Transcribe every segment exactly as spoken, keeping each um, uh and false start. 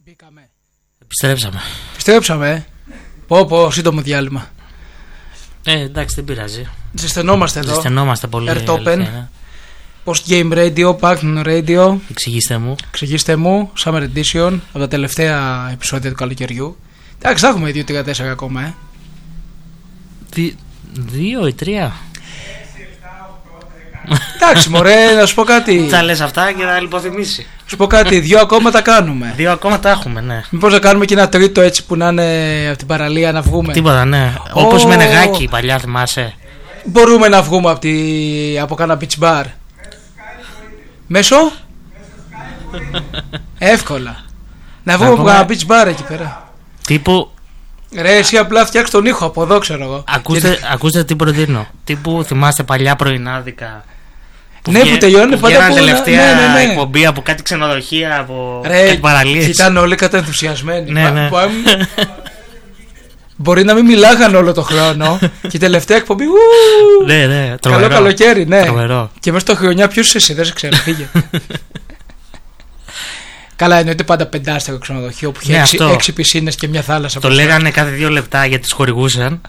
Μπήκαμε. Επιστρέψαμε. Επιστρέψαμε. Πω πω, σύντομο διάλειμμα. Ε, εντάξει, δεν πειράζει. Ζεσθενόμαστε εδώ. Ζεσθενόμαστε πολύ. Earth Open. Post Game Radio, Packman Radio. Εξηγήστε μου. Εξηγήστε μου. Summer Edition. Από τα τελευταία επεισόδια του καλοκαιριού. Εντάξει, θα έχουμε δύο τρία τέσσερα ακόμα, ε. Δι... Δύο ή τρία. Εντάξει, μωρέ, να σου πω κάτι. Τα λες αυτά και θα λιποθυμήσει. Σου πω κάτι, δύο ακόμα τα κάνουμε. Δύο ακόμα τα έχουμε, ναι. Μήπως να κάνουμε και ένα τρίτο έτσι που να είναι από την παραλία να βγούμε. Τίποτα, ναι. Oh. Όπως με νεγάκι παλιά, θυμάσαι. Μπορούμε να βγούμε από, τη... από κάνα beach bar. Μέσω εύκολα. Να βγούμε από κάνα beach bar εκεί πέρα. Τύπου. Ρε, εσύ απλά φτιάξει τον ήχο από εδώ, ξέρω εγώ. Ακούστε, και... ακούστε τι προτείνω. Τύπου θυμάστε παλιά πρωινάδικα. Που ναι, βγε... που τελειώνει πάντα από τελευταία ναι, ναι, ναι. εκπομπή από κάτι ξενοδοχεία, από ρε, κάτι παραλίες. Ήταν όλοι καταενθουσιασμένοι. Ναι, ναι. Μπορεί να μην μιλάγανε όλο το χρόνο. Και η τελευταία εκπομπή. Ναι, ναι. Καλό καλοκαίρι, ναι. Τρομερό. Και μέσα στο χρονιά ποιος είσαι, δεν σε ξέρω, φύγε. Καλά, εννοείται πάντα πεντάστερο ξενοδοχείο που έχει ναι, έξι, έξι πισίνες και μια θάλασσα. Το λέγανε κάθε δύο λεπτά γιατί τους χορηγούσαν.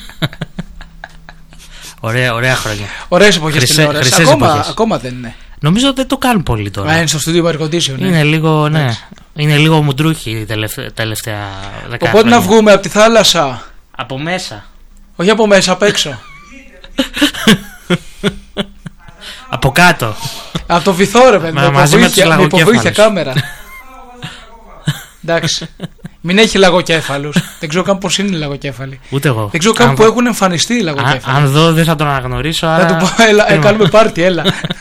Ωραία, ωραία χρόνια. Ωραίες εποχές τηλεόρασης. Ακόμα, εποχές. ακόμα δεν είναι. Νομίζω ότι δεν το κάνουν πολύ τώρα. Α, είναι στο στούντιο air condition. Είναι λίγο, ναι. Είναι λίγο μουντρούχη τελευταία, τελευταία δεκαετία. Οπότε να βγούμε από τη θάλασσα. Από μέσα. Όχι από μέσα, απ' έξω. Από κάτω. Από το βυθό, ρε παιδί. Με υποβρύχια κάμερα. Εντάξει. Μην έχει λαγοκέφαλους. Δεν ξέρω καν πώς είναι οι λαγοκέφαλοι. Ούτε εγώ. Δεν ξέρω καν αν που έχουν εμφανιστεί οι λαγοκέφαλοι. Αν δω δεν θα τον αναγνωρίσω. Θα του πω, έλα, ε, κάνουμε πάρτι, έλα.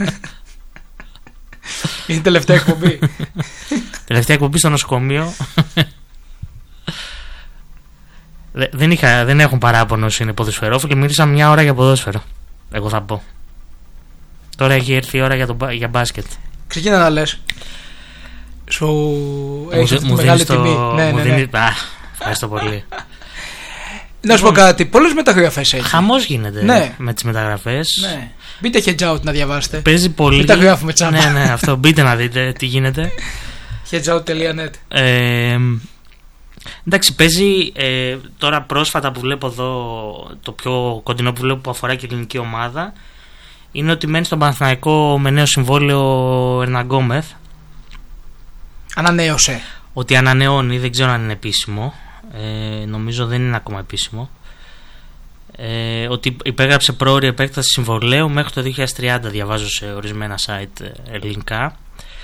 Είναι η τελευταία εκπομπή. Τελευταία εκπομπή στο νοσοκομείο. δεν, είχα, δεν έχουν παράπονο όσοι είναι ποδοσφαιρόφιλοι. Μίλησα μια ώρα για ποδόσφαιρο. Εγώ θα πω. Τώρα έχει έρθει η ώρα για, το, για μπάσκετ. Ξεκίνα να λες. Σου έχει αυτή τη μεγάλη το... τιμή. Ναι, ναι, ναι. Α, ευχαριστώ πολύ. Να σου πω κάτι, πολλές μεταγραφές έχει. Χαμός γίνεται ναι. με τις μεταγραφές. Ναι. Μπείτε hedge out να διαβάσετε. Παίζει πολύ. Μην τα γράφουμε τσάμπα. Ναι, ναι, αυτό. Μπείτε να δείτε τι γίνεται. hedge out τελεία net. Ε, εντάξει, παίζει ε, τώρα πρόσφατα που βλέπω εδώ, το πιο κοντινό που βλέπω που αφορά και ελληνική ομάδα, είναι ότι μένει στον Παναθηναϊκό με νέο συμβόλαιο ο Ερναγκόμεθ. Ανανέωσε. Ότι ανανεώνει, δεν ξέρω αν είναι επίσημο. Ε, νομίζω δεν είναι ακόμα επίσημο. Ε, ότι υπέγραψε πρόωρη επέκταση συμβολαίου μέχρι το δύο χιλιάδες τριάντα, διαβάζω σε ορισμένα site ελληνικά.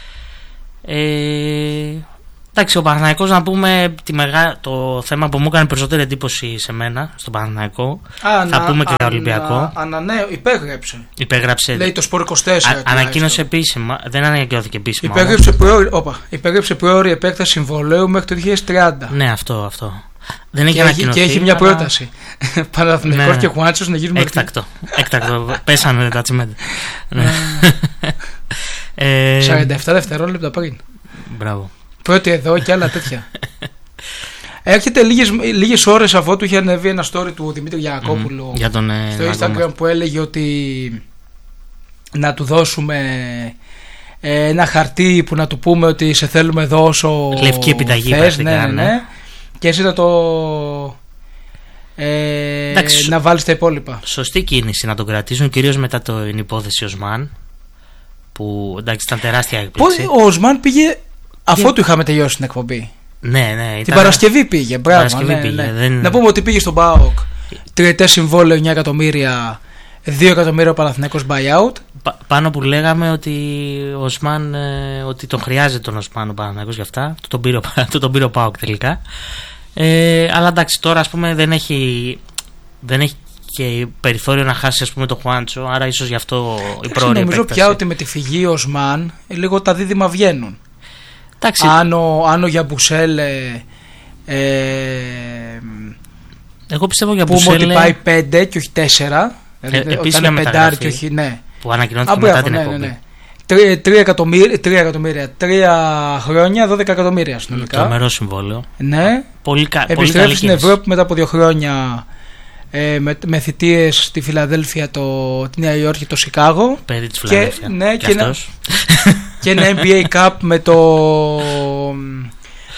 Ε, εντάξει, ο Παναθηναϊκός, να πούμε τη μεγά... το θέμα που μου έκανε περισσότερη εντύπωση σε μένα στον Παναθηναϊκό. Α, θα να, πούμε και για Ολυμπιακό. Ανανέω, υπέγραψε. Υπέγραψε. Λέει το Σπορ είκοσι τέσσερα. Α, ανακοίνωσε επίσημα, δεν ανακοινώθηκε επίσημα. Υπέγραψε πρόωρη, όπα, υπέγραψε πρόωρη επέκταση συμβολαίου μέχρι το δύο χιλιάδες τριάντα. Ναι, αυτό, αυτό. Δεν έχει και, ανακοινωθεί, και έχει μια αλλά... πρόταση. Παναθηναϊκός ναι, και Χουάντσος να γίνουμε έκτακτο. Έκτακτο. Πέσανε τα τσιμέντα. σαράντα επτά δευτερόλεπτα πριν. Μπράβο. Πρώτη εδώ και άλλα τέτοια. Έρχεται λίγες, λίγες ώρες αφού του είχε ανέβει ένα story του Δημήτρη Γιαννακόπουλου mm-hmm. τον, στο ε, Instagram που έλεγε ότι να του δώσουμε ε, ένα χαρτί που να του πούμε ότι σε θέλουμε εδώ όσο λευκή επιταγή θες, ναι, ναι, ναι. Και εσύ θα το ε, εντάξει, να βάλεις τα υπόλοιπα. Σωστή κίνηση να τον κρατήσουν, κυρίως μετά την υπόθεση Οσμάν που εντάξει ήταν τεράστια έκπληξη. Ο Οσμάν πήγε αφού και... του είχαμε τελειώσει την εκπομπή. Ναι, ναι, ήταν... Την Παρασκευή πήγε. Μπράβο, Παρασκευή ναι, πήγε, ναι. Δεν... Να πούμε ότι πήγε στον ΠΑΟΚ. Τριετές συμβόλαιο εννιά εκατομμύρια, δύο εκατομμύρια ο Παναθηναϊκός buyout. Πα, πάνω που λέγαμε ότι ο Οσμάν, ε, ότι τον χρειάζεται τον Οσμάν ο Παναθηναϊκός για αυτά. Το τον πήρε, το τον πήρε ο ΠΑΟΚ τελικά. Ε, αλλά εντάξει, τώρα ας πούμε δεν έχει, δεν έχει και περιθώριο να χάσει ας πούμε το Χουάντσο. Άρα ίσως γι' αυτό η πρόορη νομίζω επέκταση. Πια ότι με τη φυγή Οσμάν λίγο τα δίδυμα βγαίνουν. Εντάξει. Αν ο, αν ο Γιαμπουσέλε ε, εγώ πιστεύω για Μπουσέλε πούμε ότι πάει πέντε και όχι τέσσερα, δηλαδή ε, όταν είναι πεντάρι και όχι ναι. Που ανακοινώθηκε μετά μπράβο, την ναι, εκπομπή. Ναι, ναι. Τρία εκατομμύρια, τρία εκατομμύρια, τρία χρόνια, δώδεκα εκατομμύρια συνολικά. Τρομερό συμβόλαιο. Ναι. Πολύ, κα, επιστρέφει πολύ στην Ευρώπη μετά από δύο χρόνια ε, με, με θητείες στη Φιλαδέλφια, το, τη Νέα Υόρκη, το Σικάγο. Παιδί της Φιλαδέλφια. Ναι, και, και, ένα, και ένα N B A Cup με το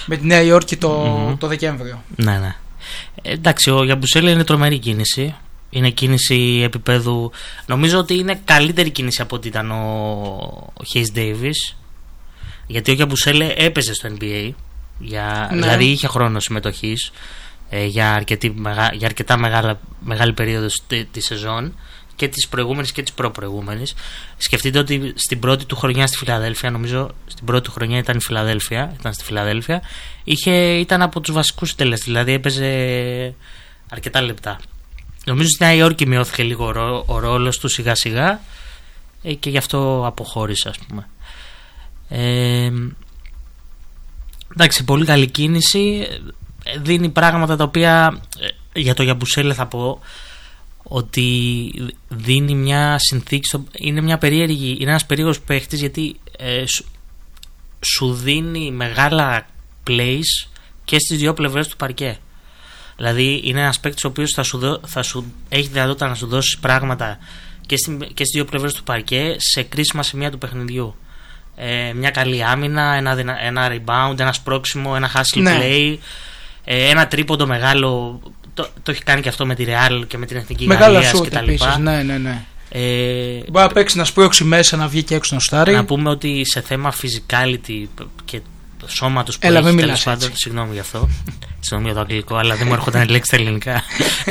με τη Νέα Υόρκη το, mm-hmm. το Δεκέμβριο. Ναι, ναι. Ε, εντάξει, ο Γιαμπουσέλε είναι τρομερή κίνηση. Είναι κίνηση επίπεδου. Νομίζω ότι είναι καλύτερη κίνηση από ό,τι ήταν ο Hayes Davis. Γιατί ο Γιαμπουσέλε έπαιζε στο N B A. Για, ναι. Δηλαδή είχε χρόνο συμμετοχής ε, για, αρκετή, για αρκετά μεγάλα, μεγάλη περίοδο τη, τη σεζόν και της προηγούμενης και της προπροηγούμενης. Σκεφτείτε ότι στην πρώτη του χρονιά στη Φιλαδέλφια, νομίζω στην πρώτη του χρονιά ήταν, η Φιλαδέλφια, ήταν στη Φιλαδέλφια, είχε, ήταν από τους βασικούς συντελεστές, δηλαδή έπαιζε αρκετά λεπτά. Νομίζω στη Νέα Υόρκη μειώθηκε λίγο ο, ρό, ο ρόλος του σιγά σιγά ε, και γι' αυτό αποχώρησε, ας πούμε. Ε, εντάξει, πολύ καλή κίνηση. Δίνει πράγματα τα οποία για το Γιαμπουσέλε θα πω ότι δίνει μια συνθήκη στο, είναι μια περίεργη, είναι ένας περίεργος παίχτης γιατί ε, σου, σου δίνει μεγάλα plays και στις δύο πλευρές του παρκέ. Δηλαδή είναι ένας παίκτης ο οποίος θα σου, δω, θα σου έχει δυνατότητα να σου δώσει πράγματα και, στην, και στις δύο πλευρές του παρκέ σε κρίσιμα σημεία του παιχνιδιού. Ε, μια καλή άμυνα, ένα, ένα rebound, ένα σπρώξιμο, ένα hustle ναι. play, ε, ένα τρίποντο μεγάλο. Το, το έχει κάνει και αυτό με τη Real και με την Εθνική Γαλλίας και τα λοιπά. Ναι, ναι, ναι. Ε, Μπορεί να παίξει, να σπρώξει μέσα, να βγει και έξω να στάρει. Να πούμε ότι σε θέμα physicality και σώματος που Έλα, έχει, τέλος πάντων, συγγνώμη γι' αυτό, συγγνώμη για το αγγλικό, αλλά δεν μου έρχονταν λέξη στα ελληνικά.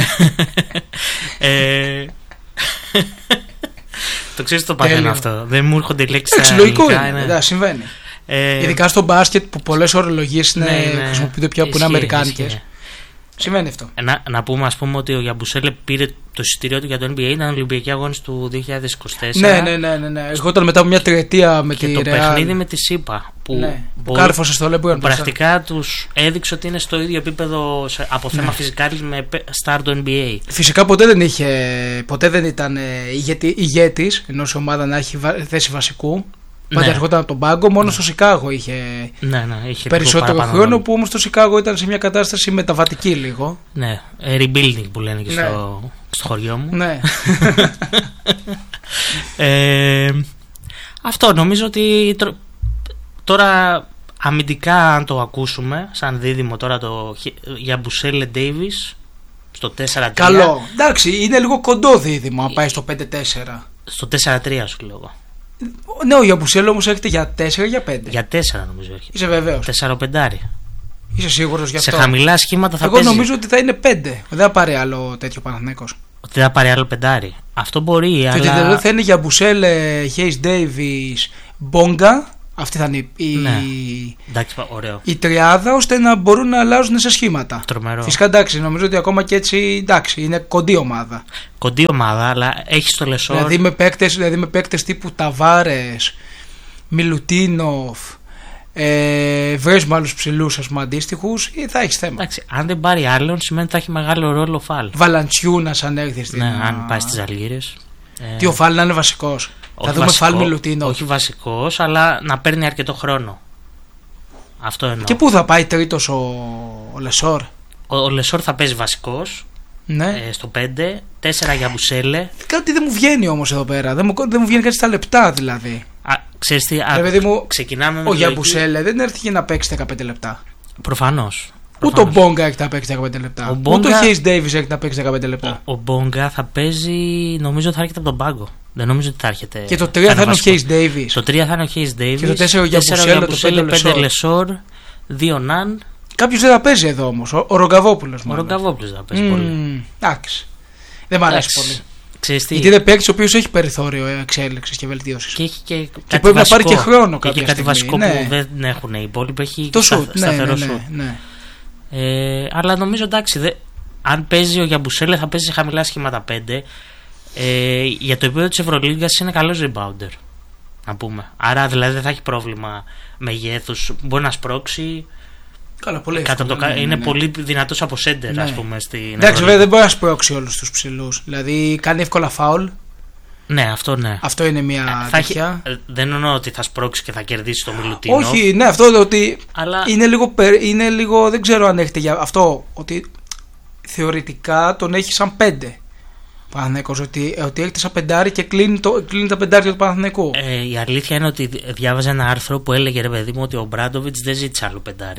ε, το ξέρεις το παθαίνω αυτό. Δεν μου έρχονται λέξεις στα ελληνικά. Λογικό είναι, ναι. Συμβαίνει. Ε, Ειδικά στο μπάσκετ που πολλές ορολογίες ναι, ναι, χρησιμοποιούνται πια που είναι αμερικάνικες. Συμβαίνει αυτό. Να, να πούμε, ας πούμε, ότι ο Γιαμπουσέλε πήρε το εισιτήριο του για το N B A, ήταν Ολυμπιακοί Αγώνες του δύο χιλιάδες είκοσι τέσσερα. Ναι, ναι, ναι, ναι, ναι. Ερχόταν μετά από μια τριετία με και τη το Real. παιχνίδι με τη ΣΥΠΑ. Που, ναι, που κάρφωσε στο Λεμπούαν. Πρακτικά τους έδειξε ότι είναι στο ίδιο επίπεδο από θέμα ναι. φυσικάλης με star του N B A. Φυσικά ποτέ δεν, είχε, ποτέ δεν ήταν ηγέτης ενός ομάδα να έχει θέση βασικού. Πάντα ναι. ερχόταν από τον πάγκο, μόνο ναι. στο Σικάγο είχε, ναι, ναι, είχε περισσότερο χρόνο, που όμως το Σικάγο ήταν σε μια κατάσταση μεταβατική λίγο. Ναι, rebuilding που λένε και ναι. στο, στο χωριό μου. Ναι. ε, αυτό νομίζω ότι τώρα αμυντικά, αν το ακούσουμε σαν δίδυμο τώρα το Γιαμπουσέλε Ντέιβις στο τέσσερα τρία. Καλό, εντάξει, είναι λίγο κοντό δίδυμο αν πάει στο πέντε τέσσερα. Στο τέσσερα τρία σου λέω. Ναι, ο Γιαμπουσέλε όμως έρχεται για τέσσερα ή για πέντε. Για τέσσερα νομίζω έρχεται. Είσαι βεβαίως. τέσσερα πέντε. Είσαι σίγουρος γι' αυτό? Σε χαμηλά σχήματα θα Εγώ παίζει. Εγώ νομίζω ότι θα είναι πέντε. Δεν θα πάρει άλλο τέτοιο Παναθηναϊκός. Ότι δεν θα πάρει άλλο πεντάρι. Αυτό μπορεί, και αλλά. Και ότι δεν θα είναι Γιαμπουσέλε, Hayes Davis, Bonga. Αυτή θα είναι η, ναι. εντάξει, ωραίο. η τριάδα, ώστε να μπορούν να αλλάζουν σε σχήματα. Τρομερό. Φυσικά εντάξει, νομίζω ότι ακόμα και έτσι εντάξει, είναι κοντή ομάδα. Κοντή ομάδα, αλλά έχει το Λεσόρ. Δηλαδή με παίκτες, δηλαδή με παίκτες τύπου Ταβάρες, Μιλουτίνοφ, ε, βρες με άλλους ψηλούς ας πούμε αντίστοιχους, θα έχει θέμα. Εντάξει, αν δεν πάρει άλλον, σημαίνει ότι θα έχει μεγάλο ρόλο ο Φαλ. Βαλαντσιούνας αν έρθει στην. Ναι, αν πάει στις Αλγύρες. Τι ο Φαλ να είναι βασικός. Θα δούμε Φαλ Μιλουτίνοφ. Όχι βασικός, αλλά να παίρνει αρκετό χρόνο. Αυτό εννοώ. Και πού θα πάει τρίτος ο, ο Λεσόρ? Ο, ο Λεσόρ θα παίζει βασικός. Ναι. Ε, στο πέντε, τέσσερα για Μπουσέλε. Κάτι δεν μου βγαίνει όμως εδώ πέρα. Δεν μου, δεν μου βγαίνει κάτι στα λεπτά δηλαδή. Α, ξέρεις τι, α, μου, ξεκινάμε με ο Γιαμπουσέλε δεν έρθει για να παίξει δεκαπέντε λεπτά. Προφανώς. Ούτε ο Μπόγκα έχει να παίξει δεκαπέντε λεπτά. Μπόγκα, ούτε ο Hayes Davis έχει να παίξει δεκαπέντε λεπτά. Ο, ο Μπόγκα θα παίζει, νομίζω θα έρχεται από τον πάγκο. Δεν νομίζω ότι θα έρχεται. Και το τρία θα είναι ο Hayes Davis. Το τρία θα είναι ο Hayes Davis. Και το τέσσερα ο Γιαμπουσέλε, το πέντε Λεσόρ, δύο Ναν. Κάποιο δεν θα παίζει εδώ όμως. Ο, ο Ρογκαβόπουλος. Ο Ρογκαβόπουλος θα παίζει mm, πολύ. Εντάξει. Δεν μ' αρέσει πολύ. Γιατί είναι παίκτη ο οποίος έχει περιθώριο εξέλιξης και βελτίωσης. Και, έχει και, και πρέπει βασικό, να πάρει και χρόνο κάποια και κάτι στιγμή. βασικό ναι. που δεν έχουν οι υπόλοιποι. Έχει το στα, σουτ, σταθερό ναι, ναι, σουτ. ναι, ναι. Ε, αλλά νομίζω εντάξει, δε, αν παίζει ο Γιαμπουσέλε θα παίζει σε χαμηλά σχήματα πέντε. Ε, για το επίπεδο της Ευρωλίγκας είναι καλός rebounder. Να πούμε. Άρα δηλαδή δεν θα έχει πρόβλημα μεγέθους. Μπορεί να σπρώξει. Καλά, πολύ εύκολα, το, ναι, ναι, ναι. Είναι πολύ δυνατός από σέντερ, ναι. ας πούμε. Στην εντάξει, βέβαια δεν μπορεί να σπρώξει όλους τους ψηλούς. Δηλαδή κάνει εύκολα φάουλ. Ναι, αυτό ναι. Αυτό είναι μια ε, τέτοια. Έχει, δεν εννοώ ότι θα σπρώξει και θα κερδίσει το Μιλουτίνο. Όχι, ναι, αυτό ότι αλλά... είναι, λίγο, είναι λίγο. Δεν ξέρω αν έχετε για αυτό. Ότι θεωρητικά τον έχει σαν πέντε. Παναθηναϊκός, ότι, ότι έρχεται σαν πεντάρι και κλείνει, το, κλείνει τα πεντάρια του Παναθηναϊκού. Ε, η αλήθεια είναι ότι διάβαζα ένα άρθρο που έλεγε ρε παιδί μου ότι ο Μπράντοβιτς δεν ζήτησε άλλο πεντάρι.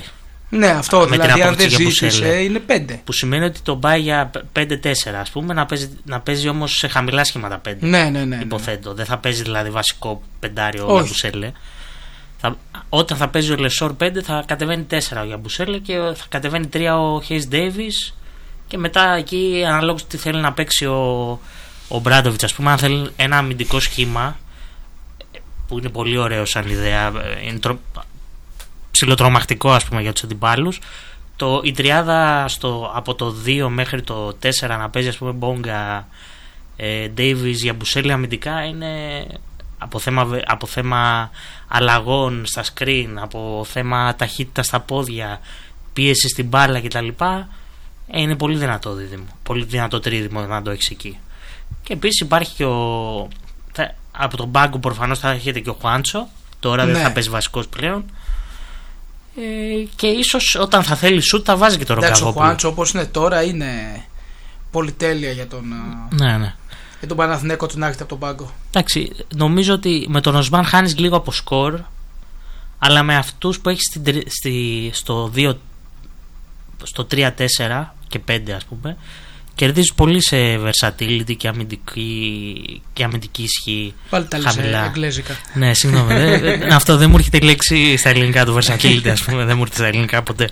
Ναι, αυτό με δηλαδή αν δεν για ζήτησε είναι πέντε. Που σημαίνει ότι τον πάει για πέντε τέσσερα, ας πούμε, να παίζει, να παίζει όμως σε χαμηλά σχήματα πέντε. Ναι, ναι, ναι. Υποθέτω. Ναι. Δεν θα παίζει δηλαδή βασικό πεντάριο ο Γιαμπουσέλε. Θα, όταν θα παίζει ο Λεσόρ πέντε θα κατεβαίνει τέσσερα ο Γιαμπουσέλε και θα κατεβαίνει τρία ο Χέις Ντέιβις και μετά εκεί αναλόγως τι θέλει να παίξει ο, ο Μπράντοβιτς. Ας πούμε, αν θέλει ένα αμυντικό σχήμα που είναι πολύ ωραίο σαν ιδέα, είναι τρο, ψιλοτρομακτικό ας πούμε για τους αντιπάλους, το, η τριάδα στο, από το δύο μέχρι το τέσσερα να παίζει, ας πούμε, Μπόγκα, Ντέιβις, Γιαμπουσέλε αμυντικά είναι από θέμα, από θέμα αλλαγών στα screen, από θέμα ταχύτητα στα πόδια, πίεση στην μπάλα κτλ. Είναι πολύ δυνατό δίδυμο, πολύ δυνατό τρίδυμο να το έχεις εκεί. Και επίσης υπάρχει και ο, θα, από τον πάγκο προφανώς θα έχετε και ο Χουάντσο, τώρα ναι. δεν θα παίζει βασικός πλέον. Ε, και ίσως όταν θα θέλει σουτ θα βάζει και τον Ρογκαβόπουλο. Ο Χουάντσο όπως είναι τώρα είναι πολυτέλεια για τον, ναι, ναι. για τον Παναθηναίκο του να έρχεται από τον πάγκο. Εντάξει, νομίζω ότι με τον Οσμάν χάνεις λίγο από σκορ, αλλά με αυτούς που έχεις στη, στη, στο, δύο, στο τρία τέσσερα και πέντε ας πούμε, κερδίζεις πολύ σε versatility και αμυντική, και αμυντική ισχύ. Πάλι τα λες εγγλέζικα. Ναι, συγγνώμη. δε, αυτό δεν μου έρχεται η λέξη στα ελληνικά του versatility, ας πούμε. Δεν μου έρχεται στα ελληνικά ποτέ.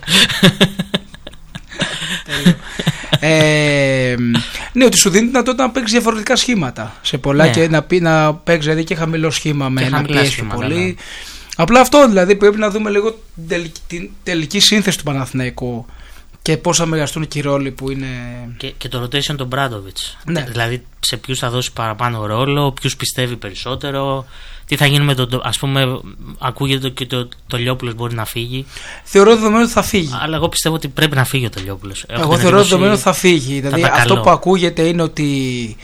ε, ναι, ότι σου δίνει δυνατότητα να παίξει διαφορετικά σχήματα σε πολλά ναι. και να, πει, να παίξει δηλαδή και χαμηλό σχήμα με ένα πιέσει πολύ. Ναι. Απλά αυτό δηλαδή πρέπει να δούμε λίγο την τελική, την τελική σύνθεση του Παναθηναϊκού και πώς θα μοιραστούν και οι ρόλοι που είναι. Και, και το rotation των Μπράντοβιτς. Ναι. Δηλαδή σε ποιους θα δώσει παραπάνω ρόλο, ποιους πιστεύει περισσότερο, τι θα γίνει με τον. Ας πούμε, ακούγεται και το, το Λιόπουλος μπορεί να φύγει. Θεωρώ δεδομένο ότι θα φύγει. Αλλά εγώ πιστεύω ότι πρέπει να φύγει ο Τελειόπουλος. Εγώ θεωρώ δεδομένο ότι θα φύγει. Δηλαδή αυτό καλό. Που ακούγεται είναι ότι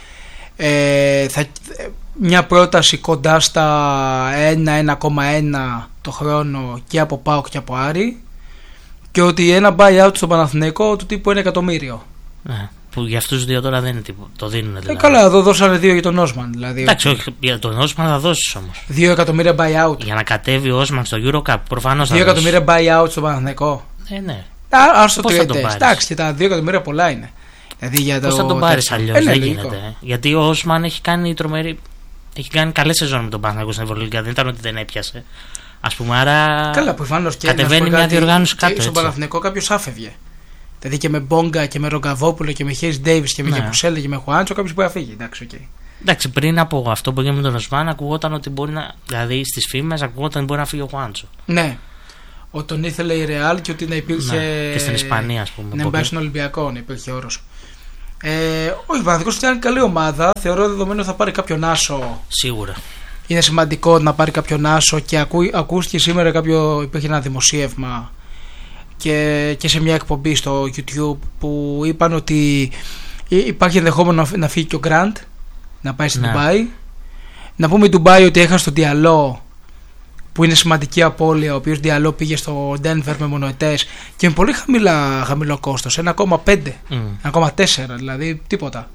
ε, θα, μια πρόταση κοντά στα ένα με ένα κόμμα ένα το χρόνο και από ΠΑΟΚ και από Άρη. Και ότι ένα buyout στον Παναθηναϊκό του τύπου ένα εκατομμύριο. Ναι, που για αυτούς δύο τώρα δεν είναι τίποτα. Το δίνουν δηλαδή. Ε, καλά, εδώ δώσανε δύο για τον Όσμαν. Δηλαδή. Εντάξει, όχι, για τον Όσμαν θα δώσεις όμως. Δύο εκατομμύρια buyout. Για να κατέβει ο Όσμαν στο Eurocup προφανώς θα Δύο εκατομμύρια buyout στον Παναθηναϊκό. Ε, ναι. Α το τριετές. Εντάξει, και τα δύο εκατομμύρια πολλά είναι. Δηλαδή για πώς το... θα τον πάρεις αλλιώς, δεν γίνεται. Ε. Γιατί ο Όσμαν έχει κάνει τρομερή. Έχει κάνει καλές σεζόν με τον Παναθηναϊκό στην Ευρωλίγκα. Δεν ήταν ότι δεν έπιασε. Ας πούμε, άρα καλά, προφανώς και κατεβαίνει μια διοργάνωση κάτω. Στον Παναθηναϊκό κάποιος άφευγε. Δηλαδή και με Μπόγκα και με Ρογκαβόπουλο και με Χέις Ντέιβις και με ναι. Γιαμπουσέλε και με Χουάντσο κάποιος μπορεί να φύγει. Εντάξει, okay. Εντάξει, πριν από αυτό που έγινε με τον Οσμάν, ακουγόταν ότι μπορεί να. Δηλαδή στις φήμες ακουγόταν ότι μπορεί να φύγει ο Χουάντσο. Ναι. Ότι τον ήθελε η Ρεάλ και ότι να υπήρχε. Ναι. Και στην Ισπανία, ας πούμε. Να πάει στον Ολυμπιακό, να υπήρχε όρος. Ε, όχι, ο Παναθηναϊκός ήταν καλή ομάδα. Θεωρώ δεδομένο θα πάρει κάποιον άσο. Σίγουρα. Είναι σημαντικό να πάρει κάποιον άσο και ακού, ακούστηκε σήμερα κάποιο, υπήρχε ένα δημοσίευμα και, και σε μια εκπομπή στο YouTube που είπαν ότι υπάρχει ενδεχόμενο να, να φύγει και ο Γκραντ να πάει στη ναι. Ντουμπάι. Να πούμε η Ντουμπάι ότι έχασε τον Διαλό που είναι σημαντική απώλεια, ο οποίος Διαλό πήγε στο Denver με μονοετές και με πολύ χαμηλά, χαμηλό κόστος, ένα κόμμα πέντε, mm. ένα κόμμα τέσσερα, δηλαδή τίποτα.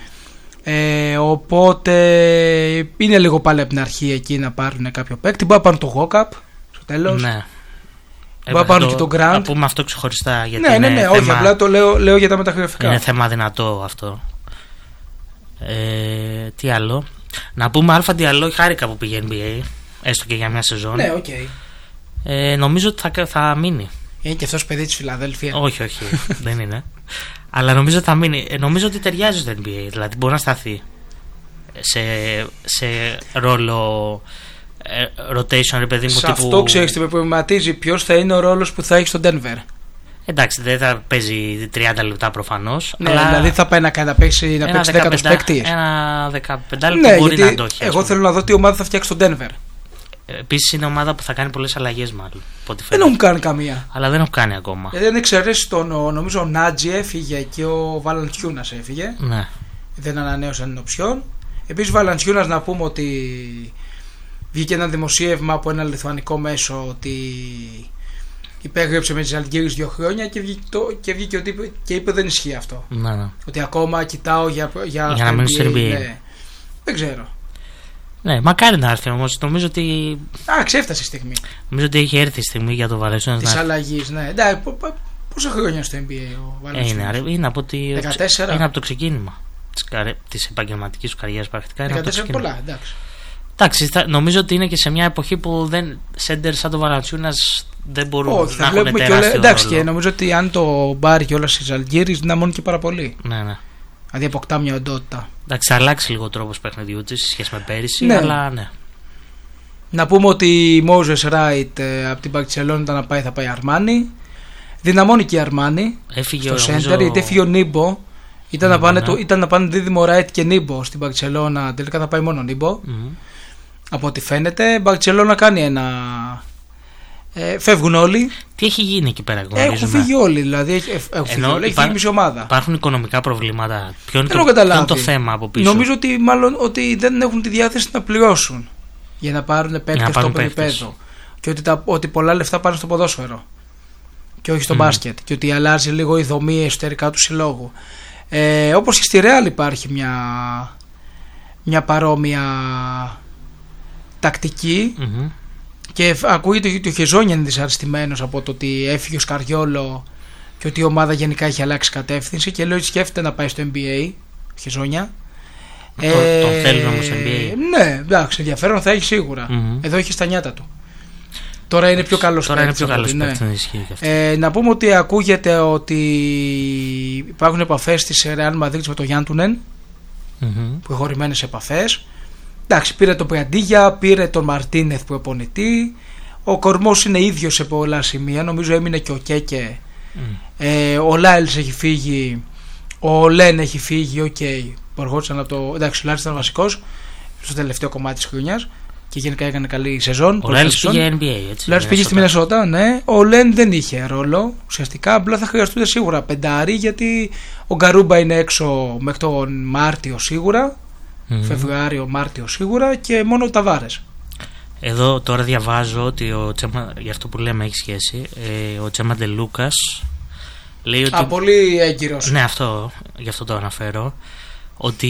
Ε, οπότε είναι λίγο πάλι από την αρχή εκεί να πάρουν κάποιο παίκτη. Μπορεί να πάρουν το Γόκαπ στο τέλος. Ναι. Μπορεί να πάρουν και τον Γκραντ. Να πούμε αυτό ξεχωριστά. Γιατί ναι, ναι, ναι, θέμα, όχι, απλά το λέω, λέω για τα μεταγραφικά. Είναι θέμα δυνατό αυτό. Ε, τι άλλο. Να πούμε Αλφα Διαλό, χάρηκα που πήγε N B A, έστω και για μια σεζόν. Ναι, οκ. Okay. Ε, νομίζω ότι θα, θα μείνει. Είναι και αυτός παιδί της Φιλαδέλφια. Όχι, όχι, δεν είναι. Αλλά νομίζω ότι θα μείνει. Ε, νομίζω ότι ταιριάζει στο N B A. Δηλαδή μπορεί να σταθεί σε, σε ρόλο ε, rotation, ρε παιδί μου. Σε τύπου... αυτό ξέρεις τι με προβληματίζει. Ποιος θα είναι ο ρόλος που θα έχει στο Denver. Εντάξει, δεν θα παίζει τριάντα λεπτά προφανώς. Ναι, αλλά... δηλαδή θα πάει να, να παίξει, να παίξει δέκατος παίκτης. Ένα δεκαπέντε λεπτό ναι, μπορεί να το έχει. Εγώ θέλω να δω τι ομάδα θα φτιάξει στο Denver. Επίσης είναι ομάδα που θα κάνει πολλές αλλαγές μάλλον. Δεν έχουν κάνει καμία. Αλλά δεν έχουν κάνει ακόμα. Γιατί αν εξαιρέσει τον, νομίζω ο Νάτζι έφυγε και ο Βαλαντσιούνας έφυγε. Ναι. Δεν ανανέωσαν την οψιόν. Επίσης Βαλαντσιούνας να πούμε ότι βγήκε ένα δημοσίευμα από ένα λιθουανικό μέσο ότι υπέγραψε με τις Αλγύρες δύο χρόνια και βγήκε, το, και βγήκε ότι είπε, και είπε δεν ισχύει αυτό. Ναι, ναι. Ότι ακόμα κοιτάω για, για, για να μείνει στο N B A. Ναι. Δεν ξέρω. Ναι, μακάρι να έρθει όμως. Νομίζω ότι. Α, ξέφτασε η στιγμή. Νομίζω ότι έχει έρθει η στιγμή για το Βαλενσιόνας. Τη αλλαγή, ναι. Εντάξει, πόσα χρόνια στο N B A ο Βαλενσιόνας? Ε, είναι, είναι, από τη... δεκατέσσερα. Είναι από το ξεκίνημα της, καρε... της επαγγελματικής του καριέρας πρακτικά. δεκατέσσερα πολλά, εντάξει. Εντάξει, νομίζω ότι είναι και σε μια εποχή που δεν, σέντερ σαν το Βαλενσιόνας δεν μπορούν Όχι, να έχουν τεράστιο όλα... Εντάξει, ρόλο. και νομίζω ότι αν το πάρει κιόλας στις Ζαλγκίρις δυναμώνει και πάρα πολύ. Ναι, ναι. Δηλαδή αποκτά μια οντότητα. Εντάξει, θα αλλάξει λίγο ο τρόπος παιχνιδιού της σε σχέση με πέρυσι, ναι. αλλά ναι. Να πούμε ότι η Moses Wright ε, από την Μπαρτσελόνη ήταν να πάει, θα πάει Αρμάνι. Δυναμώνει και η Αρμάνι στο σέντερ, γιατί έφυγε ο Νίμπο. Ήταν, ναι, να πάνε, ναι. το, ήταν να πάνε δίδυμο Wright και Νίμπο στην Μπαρτσελόνα. Τελικά θα πάει μόνο Νίμπο. Mm-hmm. Από ό,τι φαίνεται, η Μπαρτσελόνα κάνει ένα. Ε, φεύγουν όλοι. Τι έχει γίνει εκεί πέρα, γνωρίζουμε? Έχουν φύγει όλοι, δηλαδή έχουν φύγει όλοι, έχει φύγει μισή ομάδα. Υπάρχουν οικονομικά προβλήματα. Ποιο είναι, το, ποιο είναι το θέμα από πίσω? Νομίζω ότι μάλλον ότι δεν έχουν τη διάθεση να πληρώσουν για να πάρουν παίκτες στο επίπεδο. Και ότι, τα, ότι πολλά λεφτά πάνε στο ποδόσφαιρο και όχι στο mm. μπάσκετ. Και ότι αλλάζει λίγο η δομή εσωτερικά του συλλόγου. Ε, όπως και στη Real υπάρχει μια, μια παρόμοια τακτική. Mm-hmm. Και ακούγεται ότι ο Χεζόνια είναι δυσαρεστημένος από το ότι έφυγε ο Σκαριόλο και ότι η ομάδα γενικά έχει αλλάξει κατεύθυνση. Και λέει ότι σκέφτεται να πάει στο N B A ο Χεζόνια. Τον, ε, τον θέλουν όμως N B A. Ναι, εντάξει, ενδιαφέρον θα έχει σίγουρα. Mm-hmm. Εδώ έχει στα νιάτα του. Τώρα είναι πιο καλός Τώρα παίκτης. Είναι πιο καλός ναι. παίκτης, ε, να πούμε ότι ακούγεται ότι υπάρχουν επαφές της Real Madrid με τον Γιάντουνεν, mm-hmm. που έχουν χωρημένες επαφές. Εντάξει, πήρε τον Πριαντίγια, πήρε τον Μαρτίνεθ που επονητή. Ο κορμός είναι ίδιος σε πολλά σημεία. Νομίζω έμεινε και ο Κέκε. Mm. Ε, ο Λάιλς έχει φύγει. Ο Λεν έχει φύγει. Οκ. Okay. Προχώρησαν από το. Εντάξει, ο Λάιλς ήταν βασικός στο τελευταίο κομμάτι της χρονιάς και γενικά έκανε καλή σεζόν. Ο Λάιλς πήγε N B A, έτσι. Ο Λάιλς πήγε στη Μινεσότα, ναι. Ο Λεν δεν είχε ρόλο ουσιαστικά. Απλά θα χρειαστούν σίγουρα πεντάρι, γιατί ο Γκαρούμπα είναι έξω μέχρι τον Μάρτιο σίγουρα. Mm-hmm. Φεβρουάριο, Μάρτιο σίγουρα, και μόνο ο Ταβάρες. Εδώ τώρα διαβάζω ότι ο Τσέμα, για αυτό που λέμε έχει σχέση, ε, ο Τσέμα Ντελούκας λέει ότι. Α, πολύ έγκυρος. Ναι, αυτό, γι' αυτό το αναφέρω. Ότι.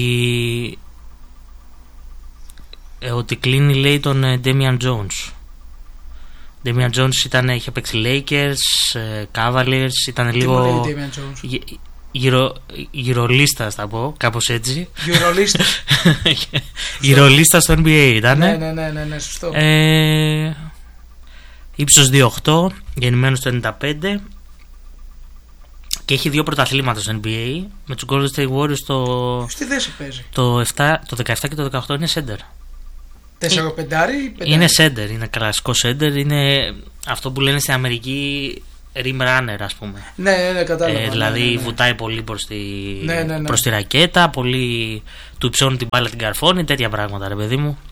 Ε, ότι κλείνει, λέει, τον Damian Jones. Damian Jones ήταν, είχε παίξει Lakers, Cavaliers, ήταν τι λίγο. Τι μου λέει Damian Jones? Γυρο, γυρολίστας θα πω, κάπως έτσι. Γυρολίστας. Γυρολίστας στο N B A ήταν. Ναι, ναι, ναι, ναι, ναι, σωστό. Ε, ύψος δύο οκτώ, γεννημένος το ενενήντα πέντε και έχει δύο πρωταθλήματα στο N B A με τους Golden State Warriors. Το, στη θέση παίζει. Το, επτά, το δεκαεπτά και το δεκαοκτώ είναι center. τέσσερα πεντάρι, είναι center, είναι κλασικό center, είναι αυτό που λένε στην Αμερική rim runner, ας πούμε. Ναι, ναι, ναι, κατάλαβα. Ε, δηλαδή ναι, ναι, ναι. βουτάει πολύ προς τη, ναι, ναι, ναι. προς τη ρακέτα, πολύ του υψώνει την μπάλα, την καρφώνει, τέτοια πράγματα, ρε παιδί μου.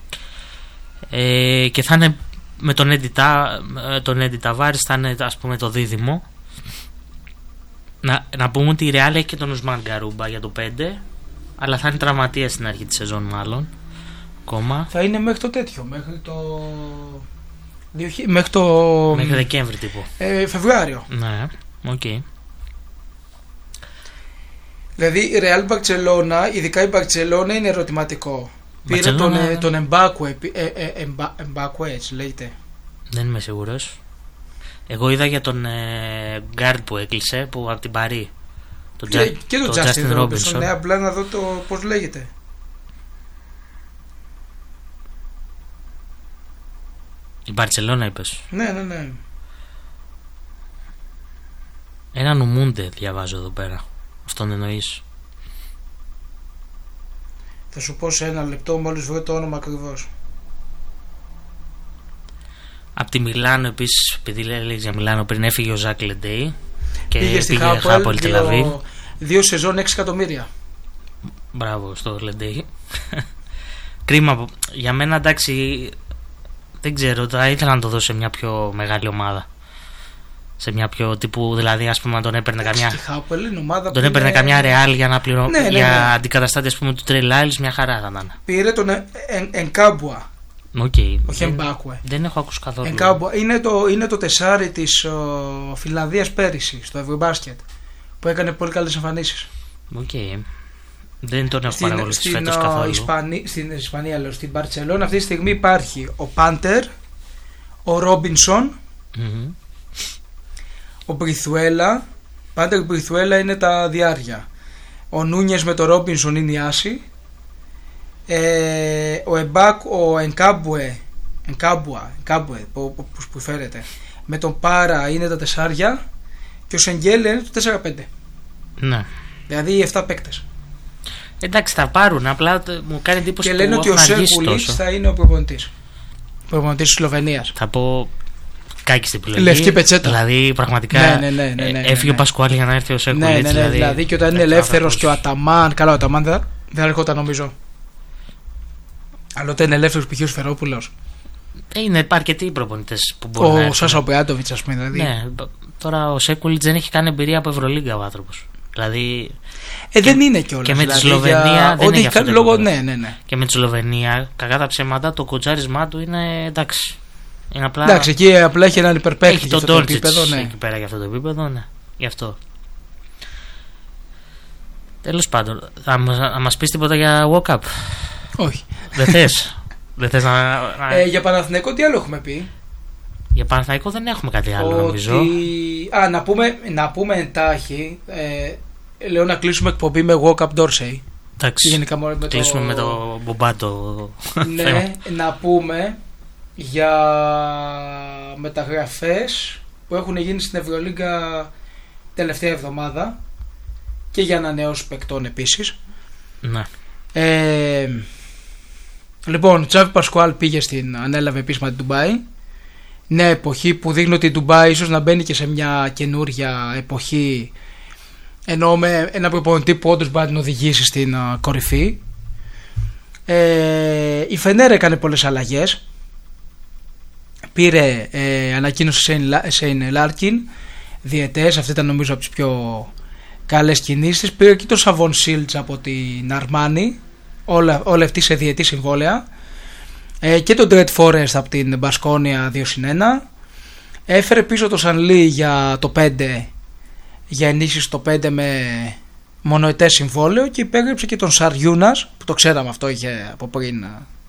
Ε, και θα είναι με τον Έντι, τον Έντι Ταβάρης, θα είναι, ας πούμε, το δίδυμο. Να, να πούμε ότι η Real έχει και τον Ουσμάν Γκαρούμπα για το πέντε, αλλά θα είναι τραυματίας στην αρχή της σεζόν μάλλον. Ακόμα. Θα είναι μέχρι το τέτοιο, μέχρι το... Μέχρι το. Μέχρι Δεκέμβρη τύπου. Ε, Φεβρουάριο. Ναι, οκ. Okay. Δηλαδή η Real Barcelona, ειδικά η Barcelona, είναι ερωτηματικό. Πήρε τον, ε, τον Εμπάκουε. Ε, ε, Εμπάκουε, έτσι λέγεται. Δεν είμαι σίγουρος. Εγώ είδα για τον ε, Guard που έκλεισε, που από την Παρί. Τον και, και τον το Justin, Justin Robinson. Ναι, απλά να δω το πώς λέγεται. Η Μπαρτσελώνα είπες. Ναι, ναι, ναι. Ένα Νουμούντε διαβάζω εδώ πέρα. Αυτόν εννοείς? Θα σου πω σε ένα λεπτό μόλις βρω το όνομα ακριβώς. Απ' τη Μιλάνο επίσης, επειδή λέγεις για Μιλάνο πριν, έφυγε ο Ζακ Λεντέι και πήγε στη Χάπολ Τελαβίβ. Δύο σεζόν έξι εκατομμύρια. Μπράβο στο Λεντέι. Κρίμα. Για μένα, εντάξει, δεν ξέρω, θα ήθελα να το δώσω σε μια πιο μεγάλη ομάδα. Σε μια πιο τύπου, δηλαδή, ας πούμε, να τον έπαιρνε καμιά. Χάπολ είναι ομάδα. Τον έπαιρνε είναι... καμιά Ρεάλ για να πληρω... ναι, ναι, ναι. Για αντικαταστάτη, ας πούμε, του Τρέι Λάιλς, μια χαρά θα ήταν. Πήρε τον Ενκάμπουα. Okay. Όχι Εμπάκουε. Δεν έχω ακούσει καθόλου. Ενκάμπουα. Είναι το, είναι το τεσάρι της ο, Φιλανδίας πέρυσι στο Ευρωμπάσκετ, που έκανε πολύ καλές εμφανίσεις. Οκ. Okay. Δεν τον έχω παρακολουθήσει φέτος uh, καθόλου. Ισπανί, στην Ισπανία, λέω, στην Μπαρτσελόνα αυτή τη στιγμή υπάρχει ο Πάντερ, ο Ρόμπινσον, Mm-hmm. ο Μπριθουέλα. Πάντερ Μπριθουέλα είναι τα διάρια. Ο Νούνιες με το Ρόμπινσον είναι η άση. Ε, ο Εμπάκ, ο Ενκάμπουε, Ενκάμπουα, Ενκάμπουε που, που, που φέρεται, με τον Πάρα είναι τα τεσσάρια και ο Σεγγέλε είναι το τέσσερα πέντε. Ναι. Δηλαδή οι επτά παίκτες. Εντάξει, θα πάρουν. Απλά μου κάνει εντύπωση και που λένε ότι ο Σέρκουλης θα είναι ο προπονητής. Προπονητής της Σλοβενίας. Θα πω κάκι στην επιλογή. Λευκή πετσέτα. Δηλαδή πραγματικά ναι, ναι, ναι, ναι, ναι, ναι, έφυγε ναι. ο Πασκουάλη για να έρθει ο Σέρκουλης. Ναι, ναι, ναι, δηλαδή, δηλαδή και όταν είναι ελεύθερος και ο Αταμάν. Καλά, ο Αταμάν δεν θα έρχονταν νομίζω. Αλλά όταν είναι ελεύθερος π.χ. ο Σφερόπουλος. Είναι αρκετοί προπονητές που μπορούν ο να έρθουν. Ο Σάσα Πεάτοβιτς, ας πούμε. Δηλαδή. Ναι, τώρα ο Σέρκουλης δεν έχει κάνει εμπειρία από Ευρωλίγκα ο άνθρωπος. Δηλαδή. Ε, δεν είναι κιόλας. Και με δηλαδή, τη Σλοβενία για... δεν έχει αυτό λόγο, ναι, ναι, ναι. Και με τη Σλοβενία, κακά τα ψέματα, το κοτσάρισμά του είναι εντάξει. Είναι απλά... Εντάξει, εκεί απλά έχει έναν υπερπαίχτη. Έχει τον Ντόρτζιτς ναι. εκεί πέρα για αυτό το επίπεδο, ναι. Γι' αυτό. Τέλος πάντων, θα, θα μας πεις τίποτα για walk-up? Όχι. Δεν θες? Δεν θες να... να... Ε, για Παναθηναϊκό τι άλλο έχουμε πει? Για Παναθηναϊκό δεν έχουμε κάτι άλλο ότι... νομίζω. Α, να πούμε, να πούμε εντάχει, ε, λέω να κλείσουμε εκπομπή με walk-up Dorsey. Εντάξει, γενικά, με κλείσουμε το... με το μπομπάτο. Ναι, να πούμε για μεταγραφές που έχουν γίνει στην Ευρωλίγκα τελευταία εβδομάδα και για ανανεώσεις παικτών επίσης. Ναι. Ε, λοιπόν, Τζάβι Πασκουάλ πήγε στην, ανέλαβε επίσημα την Ντουμπάι. Νέα εποχή που δείχνει ότι η Ντουμπάι ίσως να μπαίνει και σε μια καινούρια εποχή, ενώ με ένα προπονητή που όντως μπορεί να την οδηγήσει στην uh, κορυφή. Ε, η Φενέρ έκανε πολλές αλλαγές. Πήρε, ε, ανακοίνωσε Σέιν Λάρκιν διαιτές, αυτή ήταν νομίζω από τις πιο καλές κινήσεις. Πήρε και το Σαβόν Σίλτς από την Αρμάνι, όλα, όλα αυτή σε διαιτή συμβόλαια, ε, και τον Ντρετ Φόρεστ από την Μπασκόνια δύο συν ένα. Έφερε πίσω το Σανλί για το πέντε, για ενίσχυση το πέντε με μονοετές συμβόλαιο, και υπέγραψε και τον Σαριούνας, που το ξέραμε αυτό, είχε από πριν,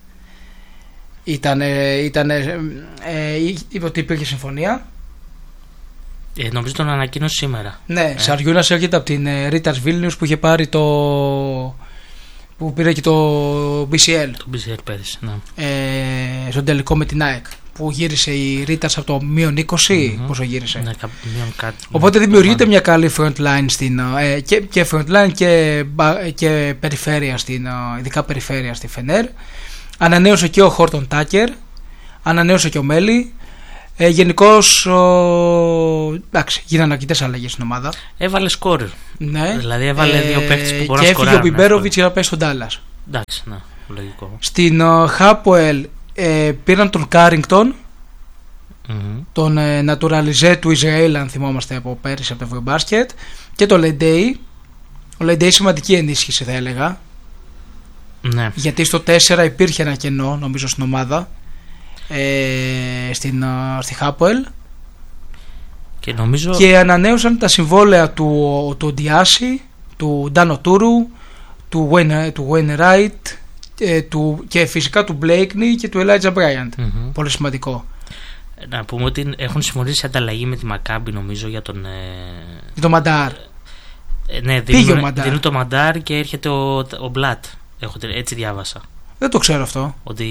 ήταν, ήταν ε, ε, είπε ότι υπήρχε συμφωνία. Ε, νομίζω τον ανακοίνωσε σήμερα. Ναι, ε. Σαριούνας έρχεται από την ε, Ρίτας Βίλνιους που είχε πάρει το, που πήρε και το μπι σι ελ, το μπι σι ελ πέρυσι, ναι. ε, στον τελικό με την ΑΕΚ, που γύρισε η Ρίτας από το μείον είκοσι, mm-hmm. πόσο γύρισε, ναι, κα, κάτι, οπότε ναι, δημιουργείται μια καλή front line στην, ε, και, και front line και, και περιφέρεια στην, ειδικά περιφέρεια στη Φενέρ. Ανανέωσε και ο Χόρτον Τάκερ, ανανέωσε και ο Μέλι. Ε, γενικώς, εντάξει, γίνανε αρκετές αλλαγές στην ομάδα. Έβαλε σκόρ. Ναι. Δηλαδή έβαλε ε, δύο παίκτες που μπορούν να σκοράρουν. Και έφυγε ο Μπιμπέροβιτς για να πάει στον Ντάλλας. Εντάξει, ναι, λογικό. Στην Χάποελ ε, πήραν τον Κάρινγκτον, mm-hmm. τον ε, Naturalizé του Ισραήλ, αν θυμόμαστε από πέρυσι από το Ευρωμπάσκετ, και τον Λεντέι. Ο Λεντέι σημαντική ενίσχυση, θα έλεγα. Ναι. Γιατί στο τέσσερα υπήρχε ένα κενό, νομίζω, στην ομάδα, ε, στην, στη Χάποελ, και, νομίζω... και ανανέωσαν τα συμβόλαια του, του Ντιάση, του Ντάνο Τούρου, του Wayne Wright, ε, του, και φυσικά του Μπλέικνι και του Elijah Bryant. Mm-hmm. Πολύ σημαντικό. Να πούμε ότι έχουν συμφωνήσει ανταλλαγή με τη Μακάμπι, νομίζω, για τον ε... για τον Μαντάρ. ε, ναι, δίνουν, δίνουν το Μαντάρ και έρχεται ο, ο Μπλατ. Έχω, έτσι διάβασα. Δεν το ξέρω αυτό. Ότι,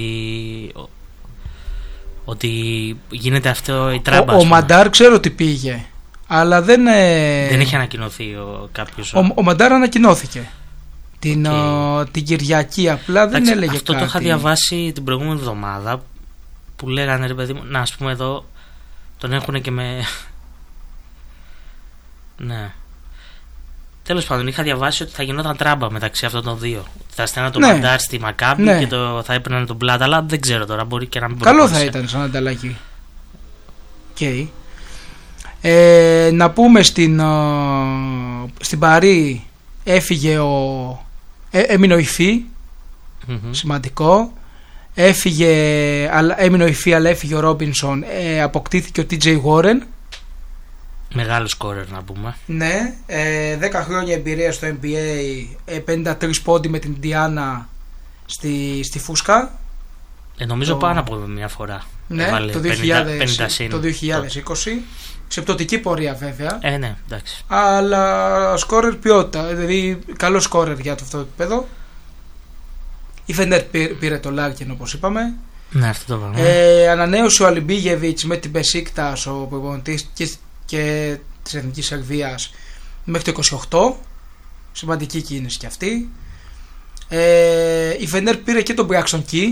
ότι γίνεται αυτό η τράμπα. Ο, ο Μαντάρ ξέρω ότι πήγε, αλλά δεν, ε... δεν έχει ανακοινωθεί ο, κάποιος. Ο, ο Μαντάρ ανακοινώθηκε την, okay. ο, την Κυριακή, απλά δεν Άξι, έλεγε αυτό κάτι. Το είχα διαβάσει την προηγούμενη εβδομάδα, που λέγανε, ρε παιδί μου, να, ας πούμε εδώ τον έχουν και με... ναι. Τέλος πάντων, είχα διαβάσει ότι θα γινόταν τράμπα μεταξύ αυτών των δύο. Θα στέλναν τον Μαντάρ, ναι. στη Μακάμπη, ναι. και το, θα έπαιρναν τον Μπλάτ, αλλά δεν ξέρω τώρα, μπορεί και να μην καλό θα ήταν σαν ανταλλαγή. Okay. Ε, να πούμε στην, uh, στην Παρί έφυγε ο, ε, έμεινε ο Ιφή, mm-hmm. σημαντικό. Έφυγε, αλλά, έμεινε ο Ιφή, αλλά έφυγε ο Ρόμπινσον, ε, αποκτήθηκε ο τι τζέι Warren. Μεγάλο σκόρερ να πούμε. Ναι, ε, δέκα χρόνια εμπειρία στο N B A, ε, πενήντα τρία πόντι με την Ιντιάνα στη, στη φούσκα. Ε, νομίζω το... πάνω από μια φορά. Ναι, έβαλε το, δύο χιλιάδες, πενήντα, πενήντα το δύο χιλιάδες είκοσι. Ξεπτωτική πορεία βέβαια. Ε, ναι, εντάξει. Αλλά σκόρερ ποιότητα, δηλαδή καλό σκόρερ για το αυτό το επίπεδο. Η Φενέρ πήρε το Λάρκιν όπως είπαμε. Ναι, αυτό το πράγμα. Ε, ανανέωσε ο Αλιμπίγεβιτς με την Μπεσίκτας, ο προπονητής και, και της Εθνικής Σερβίας, μέχρι το είκοσι οκτώ. Σημαντική κίνηση και αυτή. Ε, η Φενέρ πήρε και τον Braxton Key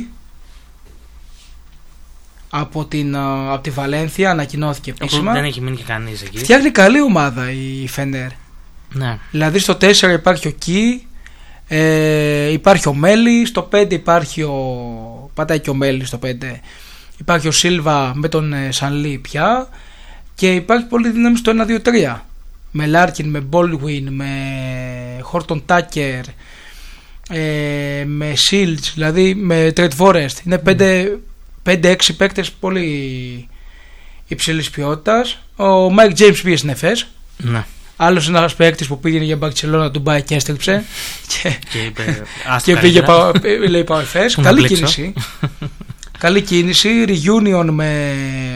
από, την, από τη Βαλένθια, ανακοινώθηκε επίσημα. Δεν έχει μείνει και κανείς εκεί. Φτιάχνει καλή ομάδα η Φενέρ. Ναι. Δηλαδή στο τέσσερα υπάρχει ο Key, ε, υπάρχει ο Μέλι, στο πέντε υπάρχει ο... πατάει και ο Μέλι στο πέντε. Υπάρχει ο Σίλβα με τον ε, Σανλή πια. Και υπάρχει πολύ δύναμη στο ένα δύο τρία. Με Λάρκιν, με Baldwin, με Χόρτον Τάκερ, ε, με Σίλτς, δηλαδή με Τρετ Φόρεστ. Είναι πέντε έξι παίκτες πολύ υψηλής ποιότητας. Ο Μάικ Τζέιμς πήγε στην Εφές. Ναι. Άλλος ένας παίκτης που πήγαινε για Μπαρτσελόνα του Μπάι και έστρεψε. και, και, είπε, και πήγε πάω, λέει πάω Εφές. Καλή κίνηση. Καλή κίνηση. Reunion με,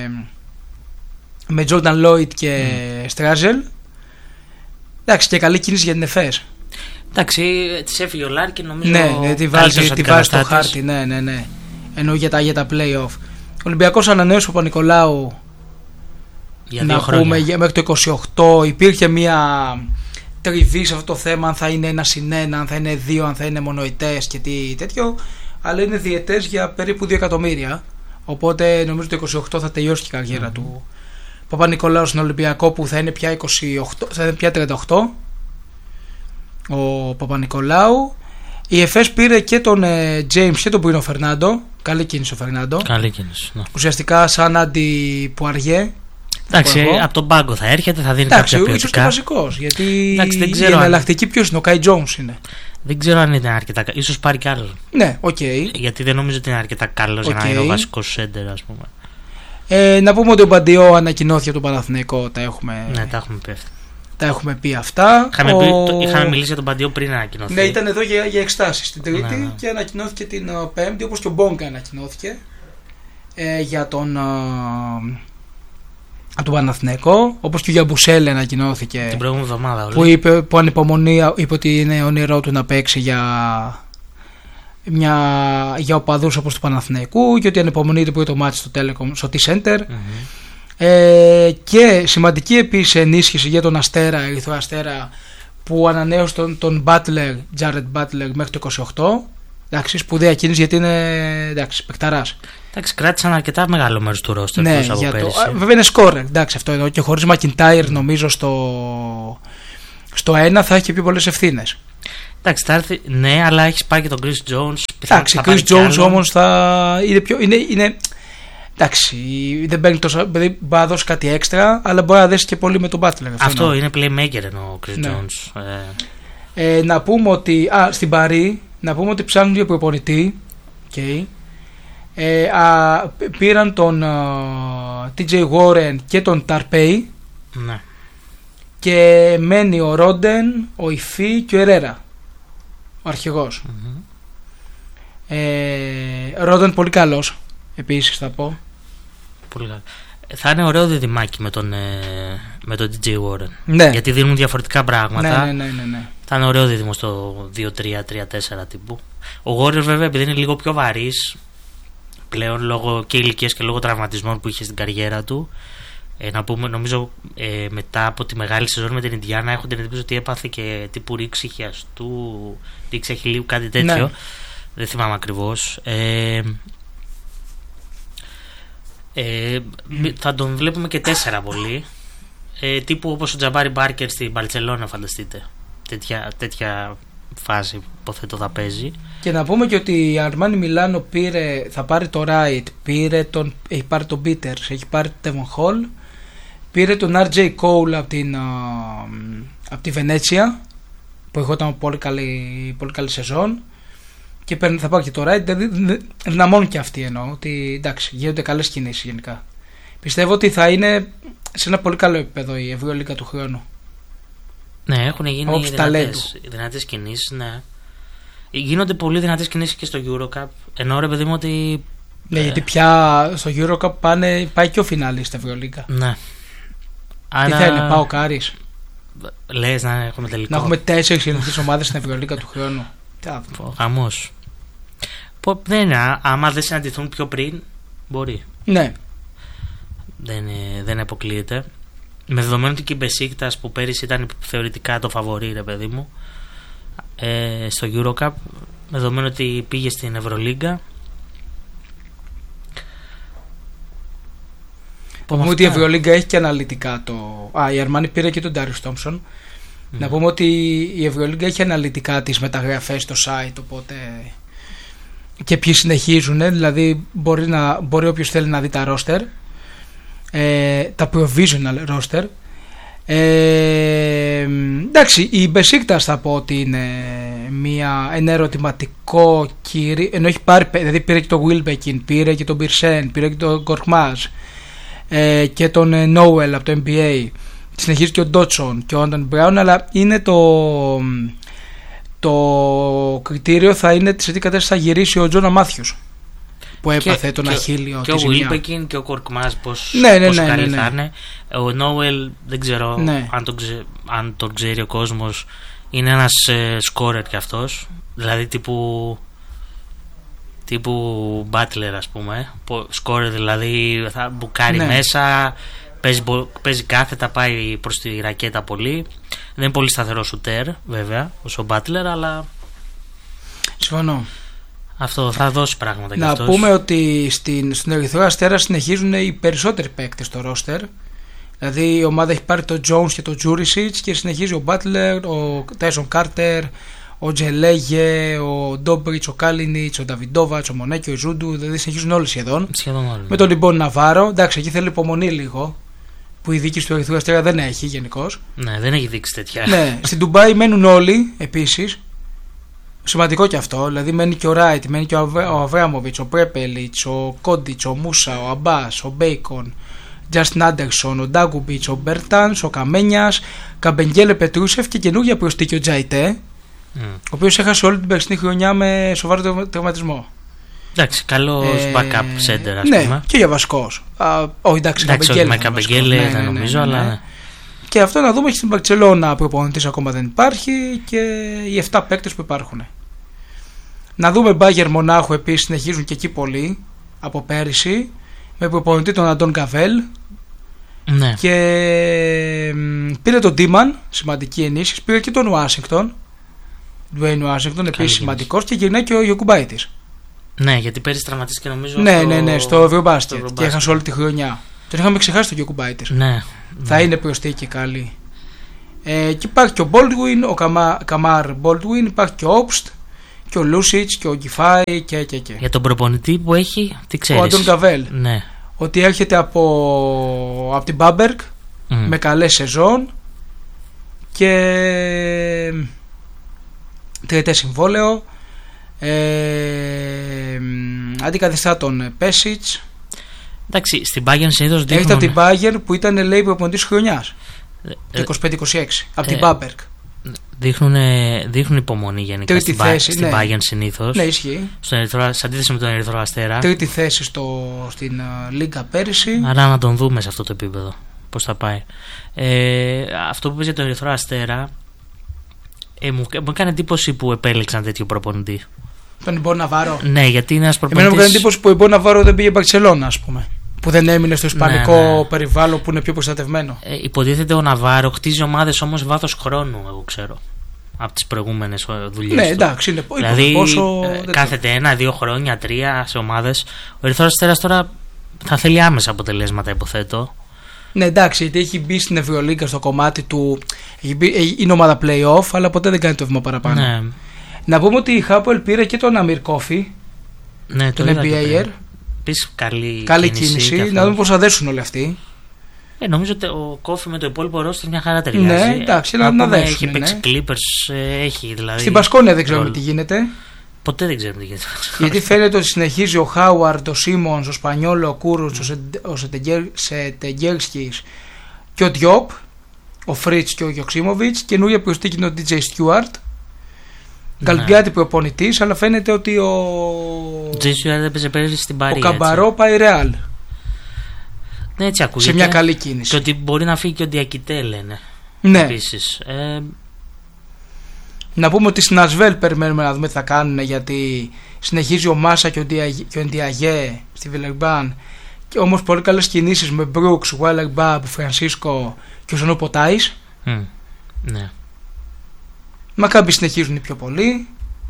με Jordan Lloyd και mm. Στράζελ. Εντάξει, και καλή κίνηση για την Εφές. Εντάξει, της έφυγε ο Λάρκιν νομίζω. Ναι, ναι, τη βάζει, τη βάζει στο χάρτη. Ναι, ναι, ναι. Ενώ για τα, για τα play-off. Ο Ολυμπιακός ανανέωσε ο Παπα-Νικολάου. Για να χρόνια. πούμε μέχρι το είκοσι οκτώ. Υπήρχε μια τριβή σε αυτό το θέμα, αν θα είναι ένα συν ένα, αν θα είναι δύο, αν θα είναι μονοητές και τι τέτοιο. Αλλά είναι διετές για περίπου δύο εκατομμύρια. Οπότε νομίζω το είκοσι οκτώ θα τελειώσει και η καριέρα mm. του Παπα-Νικολάου στον Ολυμπιακό, που θα είναι πια, είκοσι οκτώ, θα είναι πια τριάντα οκτώ. Ο Παπα-Νικολάου. Η Εφές πήρε και τον ε, James και τον Μπρούνο Φερνάντο. Καλή κίνηση ο Φερνάντο. Καλή κίνηση. Ναι. Ουσιαστικά σαν αντι Πουαριέ. Εντάξει, από τον πάγκο θα έρχεται, θα δίνει εντάξει, κάποια ποιοτικά. Ίσως και βασικός. Γιατί εντάξει, δεν ξέρω η εναλλακτική αν... ποιος είναι, ο Κάι Τζόουνς είναι. Δεν ξέρω αν είναι αρκετά. Ίσως πάρει κι άλλο. Ναι, οκ. Okay. Γιατί δεν νομίζω ότι είναι αρκετά καλός okay. για να είναι ο βασικός σέντερ, ας πούμε. Ε, να πούμε ότι ο Μπαντιό ανακοινώθηκε από τον Παναθηναϊκό. Τα έχουμε, ναι, τα έχουμε πει. Τα έχουμε πει αυτά. Είχαμε, ο... πει, το, είχαμε μιλήσει για τον Μπαντιό πριν ανακοινωθεί. Ναι, ήταν εδώ για, για εξτάσεις την Τρίτη ναι, ναι. και ανακοινώθηκε την uh, Πέμπτη, όπως και ο Μπόγκα ανακοινώθηκε ε, για τον. Uh, από τον Παναθηναϊκό, όπως και ο Γιαμπουσέλη ανακοινώθηκε την προηγούμενη εβδομάδα. Που, είπε, που ανυπομονεί, είπε ότι είναι όνειρό του να παίξει για, μια, για οπαδούς όπως του Παναθηναϊκού και ότι ανυπομονεί το πρώτο μάτι στο Telecom, στο T-Center. Mm-hmm. Ε, και σημαντική επίσης ενίσχυση για τον Αστέρα, Ερυθρό Αστέρα, που ανανέωσε τον, τον Butler, Jared Butler μέχρι το είκοσι οκτώ. Εντάξει, σπουδαία κίνηση γιατί είναι εντάξει, παικταράς. Εντάξει, κράτησαν αρκετά μεγάλο μέρος του ρόστερ. Ναι, από για πέρυσι. το, βέβαια είναι σκόρερ. Εντάξει, αυτό εννοώ. Και χωρίς McIntyre νομίζω στο, στο ένα θα έχει και πιο πολλές ευθύνες. Εντάξει, θα έρθει, ναι, αλλά έχει πάει και τον Chris Jones. Εντάξει, Chris Jones όμως θα είναι πιο. Είναι, είναι, εντάξει, δεν παίρνει τόσο. Δηλαδή μπορεί να δώσει κάτι έξτρα, αλλά μπορεί να δέσει και πολύ με τον Butler. Αυτό, αυτό είναι playmaker εννοώ ο Chris ναι. Jones. Ε. Ε, να πούμε ότι. Α, στην Παρί, να πούμε ότι ψάχνουν για προπονητή. Okay. Ε, α, πήραν τον uh, τι τζέι Warren και τον Tarpey. Ναι. Και μένει ο Ρόντεν, ο Ιφή και ο Ερέρα, ο αρχηγός. Mm-hmm. ε, Ρόντεν πολύ καλός επίσης θα πω. Πολύ καλό. Θα είναι ωραίο διδυμάκι με τον, ε, με τον τι τζέι Warren. Ναι. Γιατί δίνουν διαφορετικά πράγματα. Ναι, ναι, ναι, ναι. Θα είναι ωραίο δίδυμο στο δύο τρία τρία τέσσερα τύπου. Ο Warren βέβαια επειδή είναι λίγο πιο βαρύς πλέον λόγω και ηλικίας και λόγω τραυματισμών που είχε στην καριέρα του. Ε, να πούμε, νομίζω ε, μετά από τη μεγάλη σεζόν με την Ιντιάνα έχω την εντύπωση ότι έπαθε και τύπου ρήξη χιαστού, ρήξη αχιλλείου, κάτι τέτοιο. Ναι. Δεν θυμάμαι ακριβώς. Ε, ε, θα τον βλέπουμε και τέσσερα πολύ. Ε, τύπου όπως ο Τζαμπάρι Μπάρκερ στην Μπαρτσελόνα, φανταστείτε. Τέτοια, τέτοια φάση υποθέτω θα παίζει. Και να πούμε και ότι η Αρμάνι Μιλάνο πήρε, θα πάρει το Ράιτ, πήρε τον, έχει πάρει τον Πίτερς, έχει πάρει τον Τέβον Χολ, πήρε τον αρ τζέι Cole από, την, από τη Βενέτσια που είχαν πολύ καλή, πολύ καλή σεζόν και θα πάρει και το Ράιτ. Δυναμώνουν και αυτοί εννοώ ότι εντάξει, γίνονται καλές κινήσεις γενικά. Πιστεύω ότι θα είναι σε ένα πολύ καλό επίπεδο η Ευρωλίγκα του χρόνου. Ναι, έχουν γίνει δυνατές, δυνατές κινήσεις, ναι. Γίνονται πολύ δυνατές κινήσεις και στο EuroCup. Ενώ ρε παιδί μου ότι. Ναι, ε... γιατί πια στο EuroCup πάνε, πάει και ο φινάλι στην Ευρωλίγκα. Ναι. Τι Άρα... θα είναι, πάω Κάρις. Λες να έχουμε τελικό. Να έχουμε τέσσερις γενικές ομάδες στην Ευρωλίγκα του χρόνου. Χαμός. Δεν είναι, άμα δεν συναντηθούν πιο πριν, μπορεί. Ναι. Δεν, δεν αποκλείεται. Με δεδομένο ότι και η Μπεσίκτας που πέρυσι ήταν θεωρητικά το φαβορί, ρε παιδί μου, ε, στο EuroCup, με δεδομένο ότι πήγε στην Ευρωλίγκα. Πούμε ότι η Ευρωλίγκα έχει και αναλυτικά το. Α, η Αρμάνι πήρε και τον Ντάριους Τόμψον. Mm. Να πούμε ότι η Ευρωλίγκα έχει αναλυτικά τις μεταγραφές στο site, οπότε. Και ποιοι συνεχίζουν, δηλαδή μπορεί, να, μπορεί όποιος θέλει να δει τα roster, ε, τα provisional roster. Ε, εντάξει, η Μπεσίκτας θα πω ότι είναι μια, ένα ερωτηματικό κυρί, ενώ έχει πάρει, δηλαδή πήρε και τον Wilbekin, πήρε και τον Πυρσέν, πήρε και τον Κορκμάζ, ε, και τον ε, Νόουελ από το N B A, συνεχίζει και ο Ντότσον και ο Άντων Μπράουν, αλλά είναι το το κριτήριο θα είναι σε τι κατάσταση θα γυρίσει ο Τζόνα Μάθιους που έπαθε και, τον Αχίλιο. Και ο Wilbekin και ο Κορκμάζ πώς, ναι, ναι, πώς ναι, καλή ναι, ναι. θα είναι. Ο Νόουελ δεν ξέρω, ναι. αν, τον ξε, αν τον ξέρει ο κόσμος, είναι ένας ε, σκόρερ κι αυτός, δηλαδή τύπου τύπου Butler, ας πούμε, σκόρερ, δηλαδή θα μπουκάρει, ναι, μέσα, παίζει, παίζει κάθετα, πάει προς τη ρακέτα πολύ. Δεν είναι πολύ σταθερό σουτέρ, βέβαια, όσο ο Butler, αλλά συμφωνώ. Αυτό θα δώσει πράγματα. Να αυτός. πούμε ότι στην, στον Ερυθρό Αστέρα συνεχίζουν οι περισσότεροι παίκτες στο roster. Δηλαδή η ομάδα έχει πάρει τον Jones και τον Jurisic και συνεχίζει ο Butler, ο Tyson Carter, ο Τζελέγε, ο Ντόμπριτς, ο Κάλινιτς, ο Νταβιντόβατς, ο Μονέκη, ο Ζούντου. Δηλαδή συνεχίζουν όλοι σχεδόν. Σχεδόν όλοι. Με τον Λιμπόν Ναβάρο. Εντάξει, εκεί θέλει υπομονή λίγο. Που η δίκη του Ερυθρού Αστέρα δεν έχει γενικώς. Ναι, δεν έχει δείξει τέτοια. Ναι, στην Ντουμπάι μένουν όλοι επίσης. Σημαντικό και αυτό. Δηλαδή μένει και ο Ράιτ, μένει και ο Αβράμοβιτς, ο Πρέπελιτς, ο Κόντιτς, ο Μούσα, ο Αμπάς, ο Μπέικον, Τζάστιν Άντερσον, ο Ντάγκουμπιτς, ο Μπέρτανς, ο Καμένιας, Καμπενγκέλε Πετρούσεφ και καινούργια προσθήκη ο Τζαϊτέ, mm. ο οποίος έχασε όλη την περσινή χρονιά με σοβαρό τραυματισμό. Εντάξει, καλός ε, backup center, ας ναι, πούμε. Και για βασικός. Όχι, εντάξει, εντάξει με Καμπενγκέλε δεν ναι, ναι, νομίζω, ναι, ναι, αλλά. Ναι. Και αυτό να δούμε και στην Μπαρτσελώνα προπονητής ακόμα δεν υπάρχει και οι επτά παίκτες που υπάρχουν. Να δούμε Μπάγερ Μονάχου επίσης συνεχίζουν και εκεί πολλοί από πέρυσι με προπονητή τον Αντών Καβέλ. Ναι. Και πήρε τον Ντίμαν, σημαντική ενίσχυση, πήρε και τον Ουάσιγκτον. Ντουέιν Ουάσιγκτον επίσης σημαντικός και γυρνάει και ο Γιοκουμπάιτης. Ναι, γιατί πέρυσι τραυματίστηκε νομίζω. Ναι, στο... ναι, ναι, στο Ευρωμπάσκετ και έχασε όλη τη χρονιά. Τον είχαμε ξεχάσει τον Γιοκουμπάιτης. Ναι. Θα ναι. είναι προσθήκη καλή. Ε, και υπάρχει και ο Baldwin, ο Καμά, Καμάρ Baldwin, υπάρχει και ο Όπστ και ο Λούσιτς και ο Γκιφάι και, και, και. Για τον προπονητή που έχει, τι ξέρεις. Ο Αντών Καβέλ. Ναι. Ότι έρχεται από, από την Μπάμπεργκ mm. με καλές σεζόν και τριετές συμβόλαιο. Ε, αντικαθιστά τον Πέσιτς. Εντάξει, στην Bayern συνήθως δείχνουν. Έχετε από την Bayern που ήταν λέει προπονητής χρονιάς το είκοσι πέντε είκοσι έξι από την Μπάμπεργκ. Δείχνουν, δείχνουν υπομονή γενικά τρίτη στην, θέση, στην ναι. Bayern συνήθως. Ναι, ισχύει. Στον Ερυθρό, σε αντίθεση με τον Ερυθρό Αστέρα. Τρίτη θέση στο, στην uh, Λίγκα πέρυσι. Άρα να τον δούμε σε αυτό το επίπεδο. Πώς θα πάει. Ε, αυτό που είπε για τον Ερυθρό Αστέρα, ε, μου, μου έκανε εντύπωση που επέλεξαν τέτοιο προπονητή. Τον Ιμπό Ναβάρο. Ναι, γιατί είναι ένας προπονητής. Εμένα μου έκανε εντύπωση που ο Ιμπό Ναβάρο δεν πήγε Μπαρσελόνα, ας πούμε. Που δεν έμεινε στο ισπανικό ναι, ναι. περιβάλλον που είναι πιο προστατευμένο. Ε, υποτίθεται ο Ναβάρο χτίζει ομάδες όμως βάθος χρόνου, εγώ ξέρω. Από τις προηγούμενες δουλειές. Ναι, του. εντάξει, είναι δηλαδή, πόσο. Ε, κάθεται ένα, δύο χρόνια, τρία σε ομάδες. Ο Ερυθρός Αστέρας τώρα θα θέλει άμεσα αποτελέσματα, υποθέτω. Ναι, εντάξει, γιατί έχει μπει στην Ευρωλίγκα στο κομμάτι του. Είναι ομάδα play-off, αλλά ποτέ δεν κάνει το βήμα παραπάνω. Ναι. Να πούμε ότι η Χάπολ πήρε και τον Αμίρ Κόφι, ναι, τον N B A. Επίσης καλή, καλή κίνηση. κίνηση. Να δούμε πώς θα δέσουν όλοι αυτοί. Ε, νομίζω ότι ο Κόφι με το υπόλοιπο ρόστερ μια χαρά ταιριάζει. Ναι, εντάξει, να, να δέσουν. Έχει ναι. παίξει Clippers, έχει δηλαδή. Στην Πασκόνια δεν ξέρουμε τι γίνεται. Ποτέ δεν ξέρουμε τι γίνεται. Γιατί φαίνεται ότι συνεχίζει ο Χάουαρντ, ο Σίμονς, ο Σπανιόλο, ο Κούρουτς, ο Σετεγκέρσκης και ο Διόπ, ο Φρίτς και ο Γιοξίμοβιτς. Καινούργια προσθήκη είναι ο ντι τζέι Stewart. Γκαλπιάτη προπονητής, αλλά φαίνεται ότι ο. Ο τζέι Stewart έπαιζε πέρυσι στην Παρί. Ο Καμπαρό έτσι. Πάει Ρεάλ. Ναι, έτσι ακούγεται. Σε μια καλή κίνηση. Και ότι μπορεί να φύγει και ο Διακητέ, λένε. Ναι. Επίσης. Ε... Να πούμε ότι στην Ασβέλ περιμένουμε να δούμε τι θα κάνουν, γιατί συνεχίζει ο Μάσα και ο Ντιαγέ στη Βιλερμπάν. Και όμως πολύ καλές κινήσεις με Μπρούξ, Βάιλερ Μπαμπ, Φρανσίσκο και ο Ζωνού Ποτάης. Mm. Ναι. Μακάμπι συνεχίζουν οι πιο πολλοί.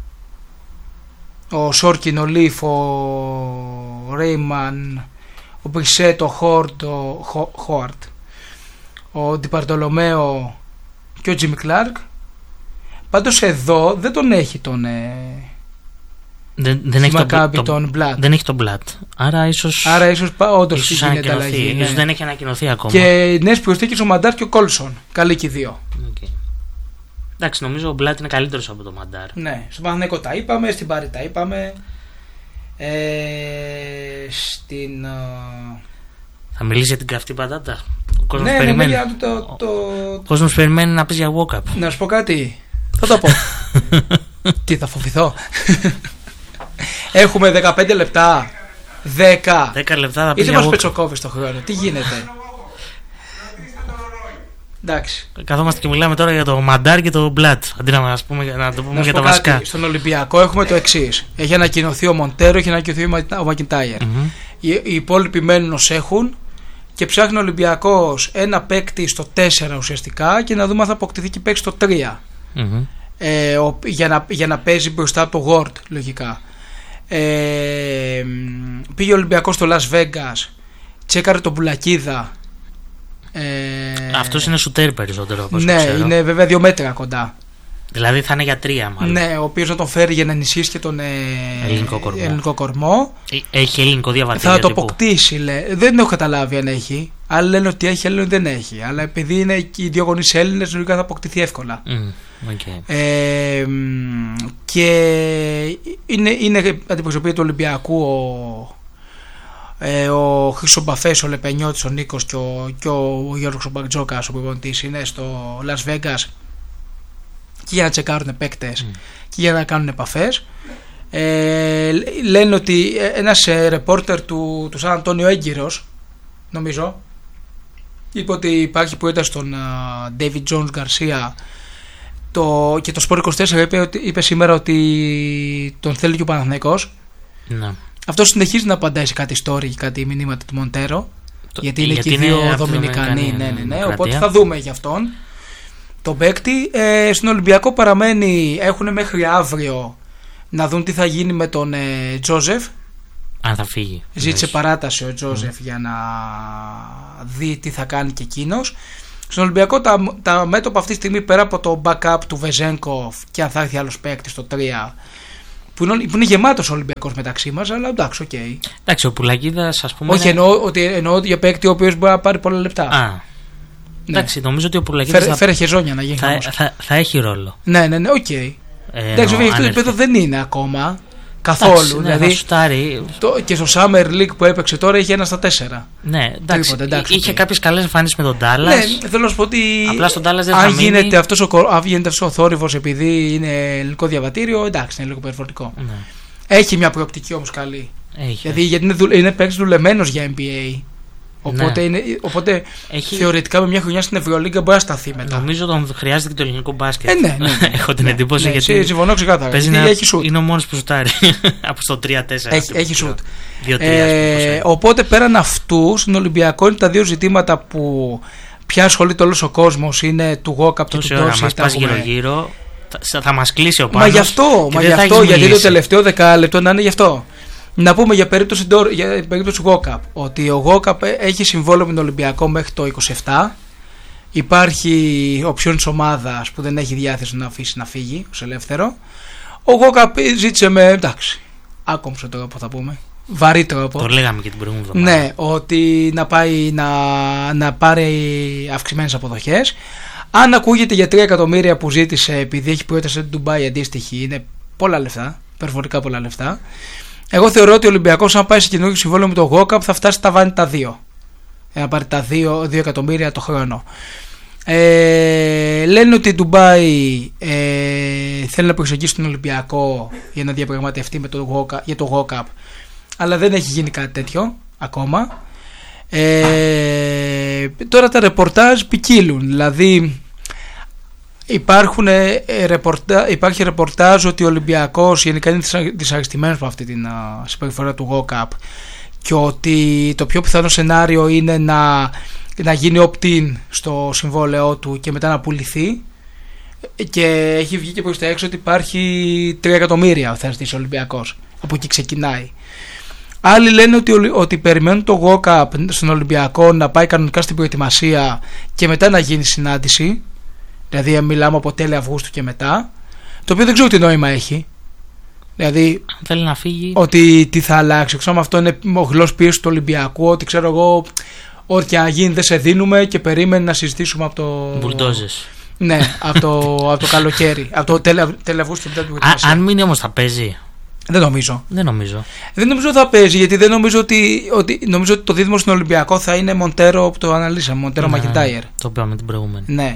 Ο Σόρκιν, ο Λίφ, ο Ρέιμαν, ο Μπρισέτ, ο Χόρτ, ο Χόαρτ, ο Ντιπαρτολομέο και ο Τζίμι Κλάρκ. Πάντως εδώ δεν τον έχει τον ε... δεν, δεν έχει Μακάμπι, τον, τον Μπλατ. Δεν έχει τον Μπλατ. Άρα ίσως, Άρα ίσως όντως γίνεται αλλαγή. Ίσως ναι. δεν έχει ανακοινωθεί ακόμα. Και νέες προσθήκες ο Μαντάρ και ο Κόλσον. Καλή και οι δύο. Okay. Εντάξει, νομίζω ο Μπλατ είναι καλύτερος από τον Μαντάρ. Ναι, στον Παναθηναϊκό τα είπαμε, στην Πάρη τα είπαμε. Ε, στην. Uh... Θα μιλήσει για την καυτή πατάτα. Ο κόσμος ναι, περιμένει. Ναι, ναι, το, το, το... Ο κόσμος περιμένει να πεις για walk-up. Να σου πω κάτι. Θα το πω. Τι, θα φοβηθώ. Έχουμε δεκαπέντε λεπτά. δέκα. δέκα λεπτά θα πεις για walk-up. Ή δεν μας πετσοκόβεις το χρόνο. Τι γίνεται. Εντάξει. Καθόμαστε και μιλάμε τώρα για το Μαντάρ και το Μπλατ. Αντί να, μας πούμε, να το πούμε να για τα κάτι, βασικά. Στον Ολυμπιακό έχουμε το εξής. Έχει ανακοινωθεί ο Μοντέρο, έχει ανακοινωθεί ο Μακιντάιερ. Mm-hmm. Οι, οι υπόλοιποι μένουν ως έχουν και ψάχνει ο Ολυμπιακός ένα παίκτη στο τέσσερα ουσιαστικά και να δούμε αν θα αποκτηθεί και παίκτη στο τρία. Mm-hmm. Ε, ο, για, να, για να παίζει μπροστά από το Word λογικά. Ε, πήγε ο Ολυμπιακός στο Las Vegas, τσέκαρε τον Πουλακίδα. Ε... Αυτός είναι σουτέρ περισσότερο. Ναι, ξέρω. Είναι βέβαια δύο μέτρα κοντά. Δηλαδή θα είναι για τρία μάλλον. Ναι, ο οποίος να τον φέρει για να ενισχύσει και τον ε... ελληνικό κορμό. ελληνικό κορμό. Έχει ελληνικό διαβατήριο. Θα το αποκτήσει, λέει. Δεν έχω καταλάβει αν έχει. Άλλοι λένε ότι έχει, άλλοι δεν έχει. Αλλά επειδή είναι και οι δύο γονείς Έλληνες, λογικά θα αποκτηθεί εύκολα. Mm, okay. ε, και είναι, είναι αντιπροσωπεία του Ολυμπιακού ο. Ε, ο Χρήστος Μπαφές, ο Λεπενιώτης, ο Νίκος και ο, και ο Γιώργος Μπακτζόκας, ο προπονητής, είναι στο Las Vegas και για να τσεκάρουν παίκτες mm. και για να κάνουν επαφές. Ε, λένε ότι ένας ρεπόρτερ του, του Σαν Αντώνιο Έγκυρος, νομίζω, είπε ότι υπάρχει πρόταση στον uh, David Jones Garcia το, και το Sport είκοσι τέσσερα είπε, είπε σήμερα ότι τον θέλει και ο Παναθηναϊκός. Ναι. Αυτό συνεχίζει να απαντάει σε κάτι story και κάτι μηνύματα του Μοντέρο. Το, γιατί είναι γιατί και οι δύο Δομινικανοί. Ναι, ναι, ναι. Οπότε θα δούμε για αυτόν τον παίκτη. Ε, στον Ολυμπιακό παραμένει, έχουν μέχρι αύριο να δουν τι θα γίνει με τον ε, Τζόζεφ. Αν θα φύγει. Ζήτησε παράταση ο Τζόζεφ mm. για να δει τι θα κάνει και εκείνος. Στον Ολυμπιακό τα, τα μέτωπα αυτή τη στιγμή, πέρα από το backup του Βεζένκοφ και αν θα έρθει άλλος παίκτη στο τρία, που είναι, που είναι γεμάτος ο Ολυμπιακός μεταξύ μας, αλλά εντάξει, οκ. Okay. Εντάξει, ο Πουλακίδας, ας πούμε. Όχι, είναι... εννοώ, ότι, εννοώ για παίκτη ο οποίος μπορεί να πάρει πολλά λεπτά. Α. Ναι. Εντάξει, νομίζω ότι ο Πουλακίδας. Φέρε, θα... φέρε χεζόνια να γίνει. Θα, θα, θα, θα έχει ρόλο. Ναι, ναι, ναι, οκ. Okay. Ε, εντάξει, βέβαια, αυτό το επίπεδο δεν είναι ακόμα. Καθόλου. Εντάξει, δηλαδή, ναι, σουτάρει. Το, και στο Summer League που έπαιξε τώρα είχε ένα στα τέσσερα. Ναι, εντάξει. Τίποτε, εντάξει είχε okay. κάποιες καλές εμφανίσεις με τον Dallas. Ναι, θέλω να σου πω ότι. Απλά στον Dallas δεν αν θα γίνεται μείνει. αυτός ο, αν γίνεται αυτός ο θόρυβος επειδή είναι ελληνικό διαβατήριο, εντάξει, είναι λίγο περιφορτικό. Ναι. Έχει μια προοπτική όμως καλή. Έχει. Γιατί, γιατί είναι, δουλε, είναι παίκτης δουλεμένος για N B A. Οπότε, ναι. είναι, οπότε έχει... θεωρητικά με μια χρονιά στην Ευρωλίγκα μπορεί να σταθεί μετά. Νομίζω τον χρειάζεται και το ελληνικό μπάσκετ. Ε, ναι, ναι, ναι. Έχω την εντύπωση ναι, γιατί. Συμφωνώ ξεκάθαρα. Παίζει να... έχει σουτ. Είναι ο μόνος που σουτάρει. Από στο τρία τέσσερα. Έχει, έχει σουτ. Ε, οπότε πέραν αυτού, στην Ολυμπιακό είναι τα δύο ζητήματα που πια ασχολείται όλος ο κόσμος. Είναι του walk-up και του Dorsey. Θα μας πας γύρω-γύρω. Θα μας κλείσει ο Πάνος. Μα γι' αυτό, μα γι αυτό γιατί το τελευταίο δεκάλεπτο να είναι γι' αυτό. Να πούμε για περίπτωση, για περίπτωση walk-up ότι ο walk-up έχει συμβόλαιο με τον Ολυμπιακό μέχρι το είκοσι επτά. Υπάρχει οψιόν της ομάδας που δεν έχει διάθεση να αφήσει να φύγει ως ελεύθερο. Ο walk-up ζήτησε με, εντάξει, άκομψο τρόπο θα πούμε, βαρύ τρόπο. Το λέγαμε και την προηγούμενη εβδομάδα. Ναι, ότι να πάει να, να πάρει αυξημένες αποδοχές. Αν ακούγεται για τρία εκατομμύρια που ζήτησε επειδή έχει πρόταση του Ντουμπάι αντίστοιχη, είναι πολλά λεφτά. υπερβολικά πολλά λεφτά. Εγώ θεωρώ ότι ο Ολυμπιακός, αν πάει σε καινούργιο συμβόλαιο με το Γόκαπ, θα φτάσει τα βάνη τα δύο. Να πάρει τα δύο εκατομμύρια το χρόνο. Ε, λένε ότι η Ντουμπάι ε, θέλει να προσεγγίσει τον Ολυμπιακό για να διαπραγματευτεί με το Go, για το Γόκαπ, αλλά δεν έχει γίνει κάτι τέτοιο ακόμα. Ε, τώρα τα ρεπορτάζ ποικίλουν, δηλαδή υπάρχουν, ε, ρεπορτά, υπάρχει ρεπορτάζ ότι ο Ολυμπιακός γενικά είναι δυσαρεστημένος από αυτή την α, συμπεριφορά του Γόκαπ και ότι το πιο πιθανό σενάριο είναι να, να γίνει opt-in στο συμβόλαιό του και μετά να πουληθεί, και έχει βγει και προς τα έξω ότι υπάρχει τρία εκατομμύρια θα ζητήσει ο Ολυμπιακός, από εκεί ξεκινάει. Άλλοι λένε ότι, ότι περιμένουν το Γόκαπ στον Ολυμπιακό να πάει κανονικά στην προετοιμασία και μετά να γίνει συνάντηση, δηλαδή μιλάμε από τέλη Αυγούστου και μετά, το οποίο δεν ξέρω τι νόημα έχει. Δηλαδή, αν θέλει να φύγει, ότι τι θα αλλάξει. Ξέρω, αυτό είναι μοχλός πίεση του Ολυμπιακού, ότι ξέρω εγώ, ό,τι και να γίνει δεν σε δίνουμε και περίμενε να συζητήσουμε από το. Μπουλντόζες. Ναι, από το, από το καλοκαίρι, από το τέλη Αυγούστου και μετά την προετοιμασία. Αν μείνει όμως θα παίζει. Δεν νομίζω. Δεν νομίζω. Δεν νομίζω ότι θα παίζει, γιατί δεν νομίζω ότι, ότι, νομίζω ότι το δίδυμο στον Ολυμπιακό θα είναι Μοντέρο, που το αναλύσαμε, Μοντέρο Ναι, Μακιντάιερ. Το είπαμε την προηγούμενη. Ναι.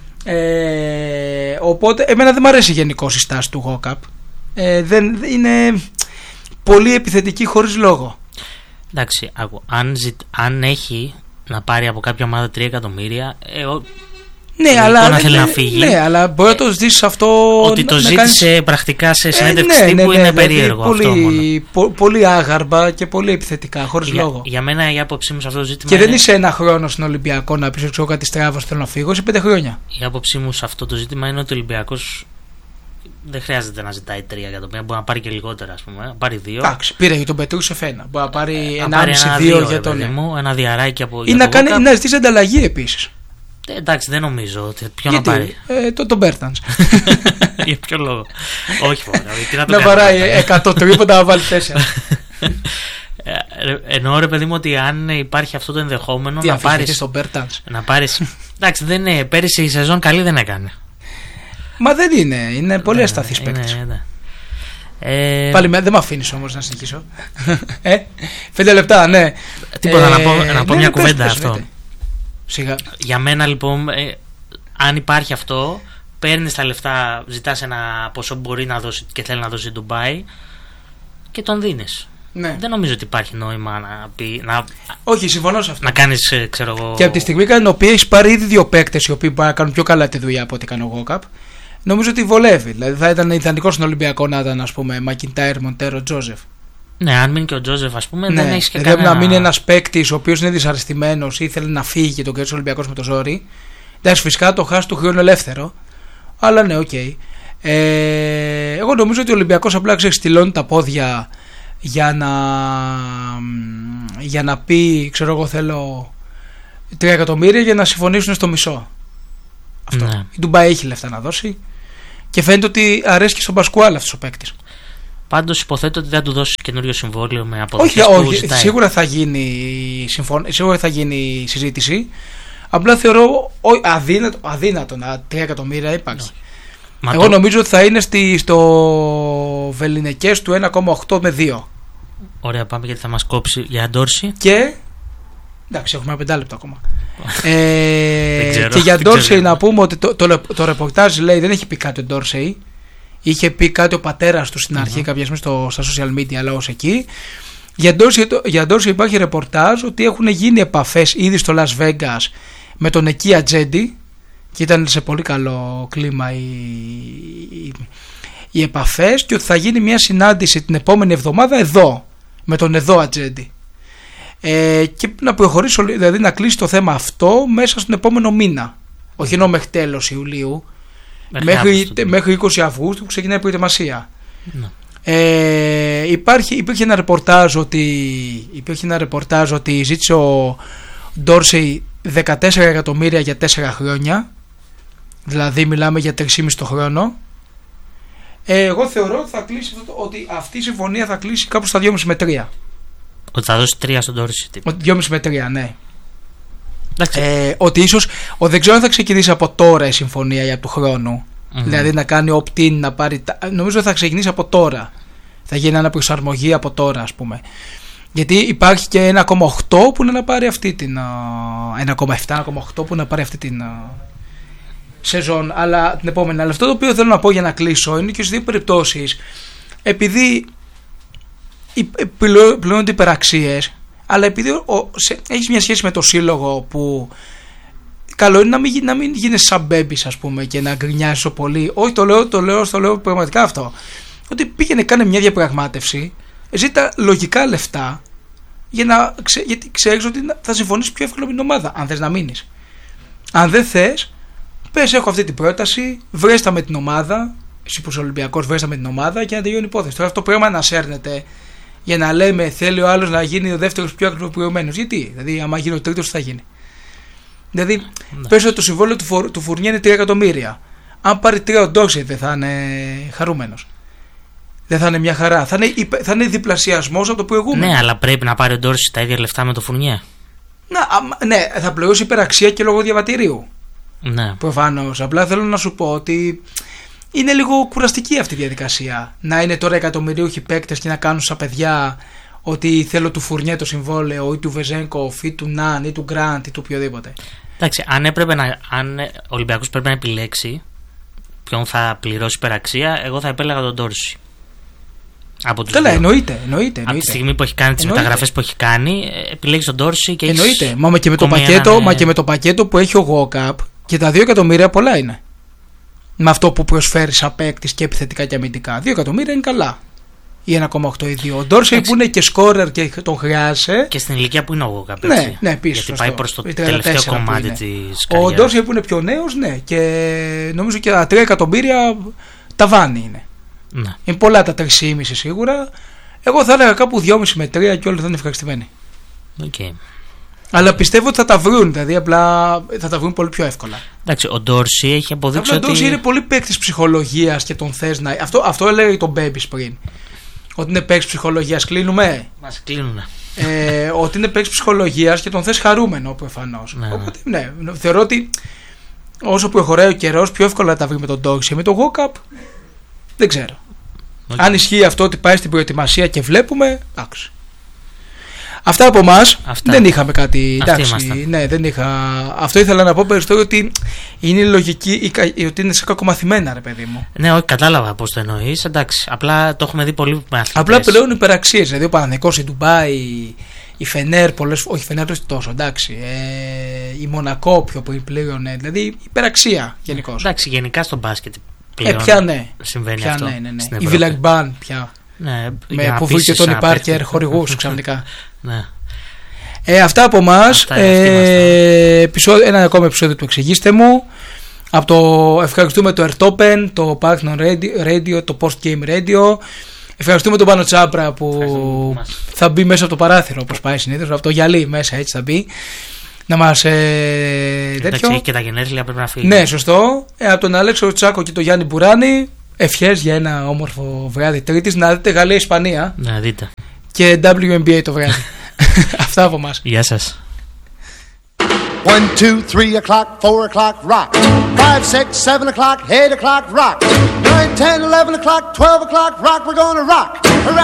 Ε, οπότε, εμένα δεν μου αρέσει γενικώς η στάση του Γόκαπ. Ε, δεν, είναι πολύ επιθετική χωρίς λόγο. Εντάξει, άκου, αν, ζητ, αν έχει να πάρει από κάποια ομάδα τρία εκατομμύρια, εγώ. Ναι, αλλά, να θέλει ναι, να φύγει. Ναι, αλλά μπορεί να το ζητήσει αυτό. Ότι το να ζήτησε κάνεις... πρακτικά σε συνέντευξη ε, ναι, τύπου ναι, ναι, είναι δηλαδή περίεργο πολύ, αυτό μόνο. Πο, πολύ άγαρμα και πολύ επιθετικά, χωρίς για, λόγο. Για μένα η άποψή μου σε αυτό το ζήτημα. Και είναι... δεν είσαι ένα χρόνο στον Ολυμπιακό να πει: ξέρω κάτι στράβο, θέλω να φύγω. Είσαι πέντε χρόνια. Η άποψή μου σε αυτό το ζήτημα είναι ότι ο Ολυμπιακός δεν χρειάζεται να ζητάει τρία εκατομμύρια. Μπορεί να πάρει και λιγότερα, α πούμε. Να πάρει δύο. Εντάξει, πήρε για τον Πετρούσεφ ένα. Μπορεί να πάρει ένα ενάμιση δύο για τον. Μου, ένα διαράκι από. Ή να, κάνει, να ζητήσει ανταλλαγή επίσης. Ε, εντάξει, δεν νομίζω ότι. Ποιον Γιατί, να πάρει. Ε, το, τον Μπέρτανς. Για ποιο λόγο. Όχι, μόνο. Τι να το να βαράει εκατό τρίποτα να βάλει τέσσερα. Εννοώ, ρε παιδί μου, ότι αν υπάρχει αυτό το ενδεχόμενο. Τι να πάρει. στον Μπέρτανς. Να πάρει. Εντάξει, δεν είναι. Πέρυσι η σεζόν καλή δεν έκανε. Μα δεν είναι. Είναι πολύ ασταθής παίκτης. Ε... Πάλι με, δεν με αφήνεις όμως να συνεχίσω. ε, πέντε λεπτά, ναι. Τίποτα, ε, να πω, να πω ναι, μια κουβέντα πες, αυτό. Σιγά. Για μένα λοιπόν, ε, αν υπάρχει αυτό, παίρνεις τα λεφτά, ζητάς ένα ποσό που μπορεί να δώσει και θέλει να δώσει Ντουμπάι και τον δίνεις. Ναι. Δεν νομίζω ότι υπάρχει νόημα να πει. Να... Όχι, συμφωνώ σε αυτό. Να κάνεις, ξέρω εγώ. Και από τη στιγμή κατά την οποία έχει πάρει ήδη δύο παίκτες οι οποίοι μπορούν να κάνουν πιο καλά τη δουλειά από ό,τι κάνει ο Γόκαπ, νομίζω ότι βολεύει. Δηλαδή θα ήταν ιδανικό στον Ολυμπιακό να ήταν, ας πούμε, Μακιντάιρ, Μοντέρο, Τζόζεφ. Ναι, αν μείνει και ο Τζόζεφ, ας πούμε, ναι, δεν έχει και δηλαδή κανένα. Να μείνει ένας παίκτης ο οποίος είναι δυσαρεστημένος ή ήθελε να φύγει και τον κέρδισε ο Ολυμπιακός με το ζόρι. Εντάξει, φυσικά το χάσει του χρόνου ελεύθερο. Αλλά ναι, οκ. Okay. Ε, εγώ νομίζω ότι ο Ολυμπιακός απλά ξεστηλώνει τα πόδια για να, για να πει, ξέρω εγώ, θέλω τρία εκατομμύρια για να συμφωνήσουν στο μισό. Αυτό. Ναι. Η Ντουμπάι έχει λεφτά να δώσει και φαίνεται ότι αρέσει και στον Πασκουάλ αυτός ο παίκτης. Πάντως υποθέτω ότι δεν θα του δώσει καινούριο συμβόλαιο με αποδοχές όχι, που όχι, ζητάει. Σίγουρα θα γίνει, συμφων... σίγουρα θα γίνει συζήτηση. Απλά θεωρώ αδύνατο, αδύνατο να τρία εκατομμύρια υπάρχει. No. Εγώ το... νομίζω ότι θα είναι στη, στο Βεληνικές του ένα κόμμα οκτώ με δύο. Ωραία, πάμε γιατί θα μας κόψει για Ντόρση. Και εντάξει, έχουμε ένα πεντάλεπτο ακόμα. ε, ξέρω, και για Ντόρσεϊ να πούμε ότι το, το, το, το ρεπορτάζ λέει δεν έχει πει κάτι ο Ντόρσεϊ. Είχε πει κάτι ο πατέρας του στην αρχή, mm-hmm. κάποια στιγμή στο, στα social media, αλλά ως εκεί. Για Ντόρσεϊ υπάρχει ρεπορτάζ ότι έχουν γίνει επαφές ήδη στο Las Vegas με τον εκεί ατζέντη και ήταν σε πολύ καλό κλίμα οι, οι, οι επαφές και ότι θα γίνει μια συνάντηση την επόμενη εβδομάδα εδώ με τον εδώ ατζέντη. Ε, και να προχωρήσει, δηλαδή να κλείσει το θέμα αυτό μέσα στον επόμενο μήνα. Όχι ενώ μέχρι τέλος Ιουλίου, μέχρι, μέχρι είκοσι Αυγούστου που ξεκινάει η προετοιμασία. No. Ε, υπάρχει, υπήρχε ένα ρεπορτάζ ότι, υπήρχε ένα ρεπορτάζ ότι ζήτησε ο Ντόρσεϊ δεκατέσσερα εκατομμύρια για τέσσερα χρόνια, δηλαδή μιλάμε για τρία κόμμα πέντε το χρόνο. Ε, εγώ θεωρώ ότι, θα κλείσει, ότι αυτή η συμφωνία θα κλείσει κάπου στα δυόμισι με τρία. Ότι θα δώσει τρία στον Ντόρσεϊ. δυόμισι με τρία, ναι. Ε, ότι ίσως ο, δεν ξέρω αν θα ξεκινήσει από τώρα η συμφωνία για του χρόνου. Mm-hmm. Δηλαδή να κάνει opt-in, να πάρει. Νομίζω θα ξεκινήσει από τώρα. Θα γίνει αναπροσαρμογή από τώρα, ας πούμε. Γιατί υπάρχει και ένα κόμμα οκτώ που είναι να πάρει αυτή την. ένα κόμμα επτά, ένα κόμμα οκτώ που είναι να πάρει αυτή την σεζόν. Αλλά την επόμενη. Αλλά αυτό το οποίο θέλω να πω για να κλείσω είναι και στις δύο περιπτώσεις. Επειδή πληρώνονται υπεραξίες, αλλά επειδή έχεις μια σχέση με το σύλλογο που. Καλό είναι να μην, να μην γίνεις σαν μπέμπης, ας πούμε, και να γκρινιάζεις πολύ. Όχι, το λέω, το λέω, το λέω πραγματικά αυτό. Ότι πήγαινε, κάνε μια διαπραγμάτευση, ζήτα λογικά λεφτά, για να, ξε, γιατί ξέρεις ότι θα συμφωνήσεις πιο εύκολα με την ομάδα, αν θες να μείνεις. Αν δεν θες, πες έχω αυτή την πρόταση, βρέστα με την ομάδα, εσύ που είσαι Ολυμπιακός, βρέστα με την ομάδα και να τελειώνει η υπόθεση. Τώρα αυτό πράγμα να σέρνεται για να λέμε θέλει ο άλλος να γίνει ο δεύτερος πιο ακριβοποιημένος. Γιατί, δηλαδή, άμα γίνει ο τρίτος, θα γίνει. Δηλαδή, ναι. Πες ότι το συμβόλαιο του, φορ, του Φουρνιέ είναι τρία εκατομμύρια. Αν πάρει τρία ο Ντόρσεϊ, δεν θα είναι χαρούμενος. Δεν θα είναι μια χαρά. Θα είναι, θα είναι διπλασιασμός από το προηγούμενο. Ναι, αλλά πρέπει να πάρει ο Ντόρσεϊ τα ίδια λεφτά με το Φουρνιέ. Να, ναι, θα πληρώσει υπεραξία και λόγω διαβατηρίου. Ναι. Προφανώς. Απλά θέλω να σου πω ότι είναι λίγο κουραστική αυτή η διαδικασία. Να είναι τώρα εκατομμυρίουχοι παίκτες και να κάνουν σαν παιδιά ότι θέλω του Φουρνιέ το συμβόλαιο ή του Βεζένκοφ ή του Ναν ή του Γκραντ ή του οποιοδήποτε. Εντάξει, αν, έπρεπε να, αν ο Ολυμπιακός πρέπει να επιλέξει ποιον θα πληρώσει υπεραξία, εγώ θα επέλεγα τον Ντόρσεϊ. Καλά, εννοείται, εννοείται. Από τη στιγμή που έχει κάνει τις μεταγραφές που έχει κάνει, επιλέγει τον Ντόρσεϊ και εννοείται. Έχεις... Μα, και με το πακέτο, έναν... μα και με το πακέτο που έχει ο Γουόκαπ και τα δύο εκατομμύρια πολλά είναι. Με αυτό που προσφέρει σαν παίκτης και επιθετικά και αμυντικά. δύο εκατομμύρια είναι καλά. Ή ένα κόμμα οκτώ ή δύο. Ο Ντόρσεϊ που είναι και σκόρερ και τον χρειάζεσαι. Και στην ηλικία που είναι ο Γουόκαπ. Ναι, ναι, πίσω. Γιατί πάει προς το τελευταίο κομμάτι της καριέρας. Ο Ντόρσεϊ που είναι πιο νέος, ναι. Και νομίζω και τα τρία εκατομμύρια ταβάνι είναι. Ναι. Είναι πολλά τα τρία κόμμα πέντε σίγουρα. Εγώ θα έλεγα κάπου δυόμισι με τρία και όλοι θα είναι ευχαριστημένοι. Okay. Αλλά πιστεύω ότι θα τα βρουν, δηλαδή απλά θα τα βρουν πολύ πιο εύκολα. Εντάξει, ο Ντόρσεϊ έχει αποδείξει ότι. Ο Ντόρσεϊ είναι πολύ παίκτης ψυχολογίας και τον θες να. Αυτό, αυτό έλεγε τον Μπέμπης πριν. Ότι είναι παίκτης ψυχολογίας. Κλείνουμε. Μας κλείνουνε. Ε, ότι είναι παίκτης ψυχολογίας και τον θες χαρούμενο προφανώς. Ναι, Οπότε, ναι, θεωρώ ότι όσο προχωράει ο καιρός, πιο εύκολα θα τα βρει με τον Ντόρσεϊ. Με τον Γουόκαπ δεν ξέρω. Okay. Αν ισχύει αυτό ότι πάει στην προετοιμασία και βλέπουμε, εντάξει. Αυτά από εμάς. Δεν είχαμε κάτι. Εντάξει, ναι, δεν είχα. Αυτό ήθελα να πω περισσότερο ότι είναι λογική, ότι είναι σε κακομαθημένα, ρε παιδί μου. Ναι, όχι, κατάλαβα πώς το εννοείς. Εντάξει, απλά το έχουμε δει πολύ με αθλητές. Απλά πλέον υπεραξίες. Δηλαδή ο Παναθηναϊκός, η Ντουμπάι, η Φενέρ, πολλές, όχι η Φενέρ τόσο, εντάξει. Ε, η Μονακό πιο πολύ πλέον. Δηλαδή υπεραξία γενικώς. Εντάξει, γενικά στο μπάσκετ πλέον. Ε, πια ναι. Συμβαίνει πια, αυτό. Ναι, ναι, ναι. Η Βιλαγκμπάν πια. Ναι, με που βρήκε τον Υπάρκερ χορηγούς ξαφνικά. Ναι. Ε, αυτά από εμάς. Ε, ένα ακόμα επεισόδιο του Εξηγήστε μου. Από το ευχαριστούμε το Ertopen, το Parthenon Radio, Radio, το Post Game Radio. Ευχαριστούμε τον Πάνο Τσάπρα που θα μπει μέσα από το παράθυρο όπως πάει συνήθως. Από το γυαλί μέσα έτσι θα μπει. Να μας. Ε, τέτοιο. Έχει και τα γενέθλια πρέπει να φύγει. Ναι, σωστό. Ε, από τον Αλέξο Τσάκο και τον Γιάννη Μπουράνη. Ευχές για ένα όμορφο βράδυ Τρίτης. Να δείτε Γαλλία-Ισπανία. Να δείτε. Και ντάμπλιου εν μπι έι το βράδυ. Αυτά από εμάς. Γεια σας. One, two, three o'clock, four o'clock, rock. Five, six, seven o'clock, eight o'clock, rock. Nine, ten, eleven o'clock, twelve o'clock, rock. We're gonna rock around.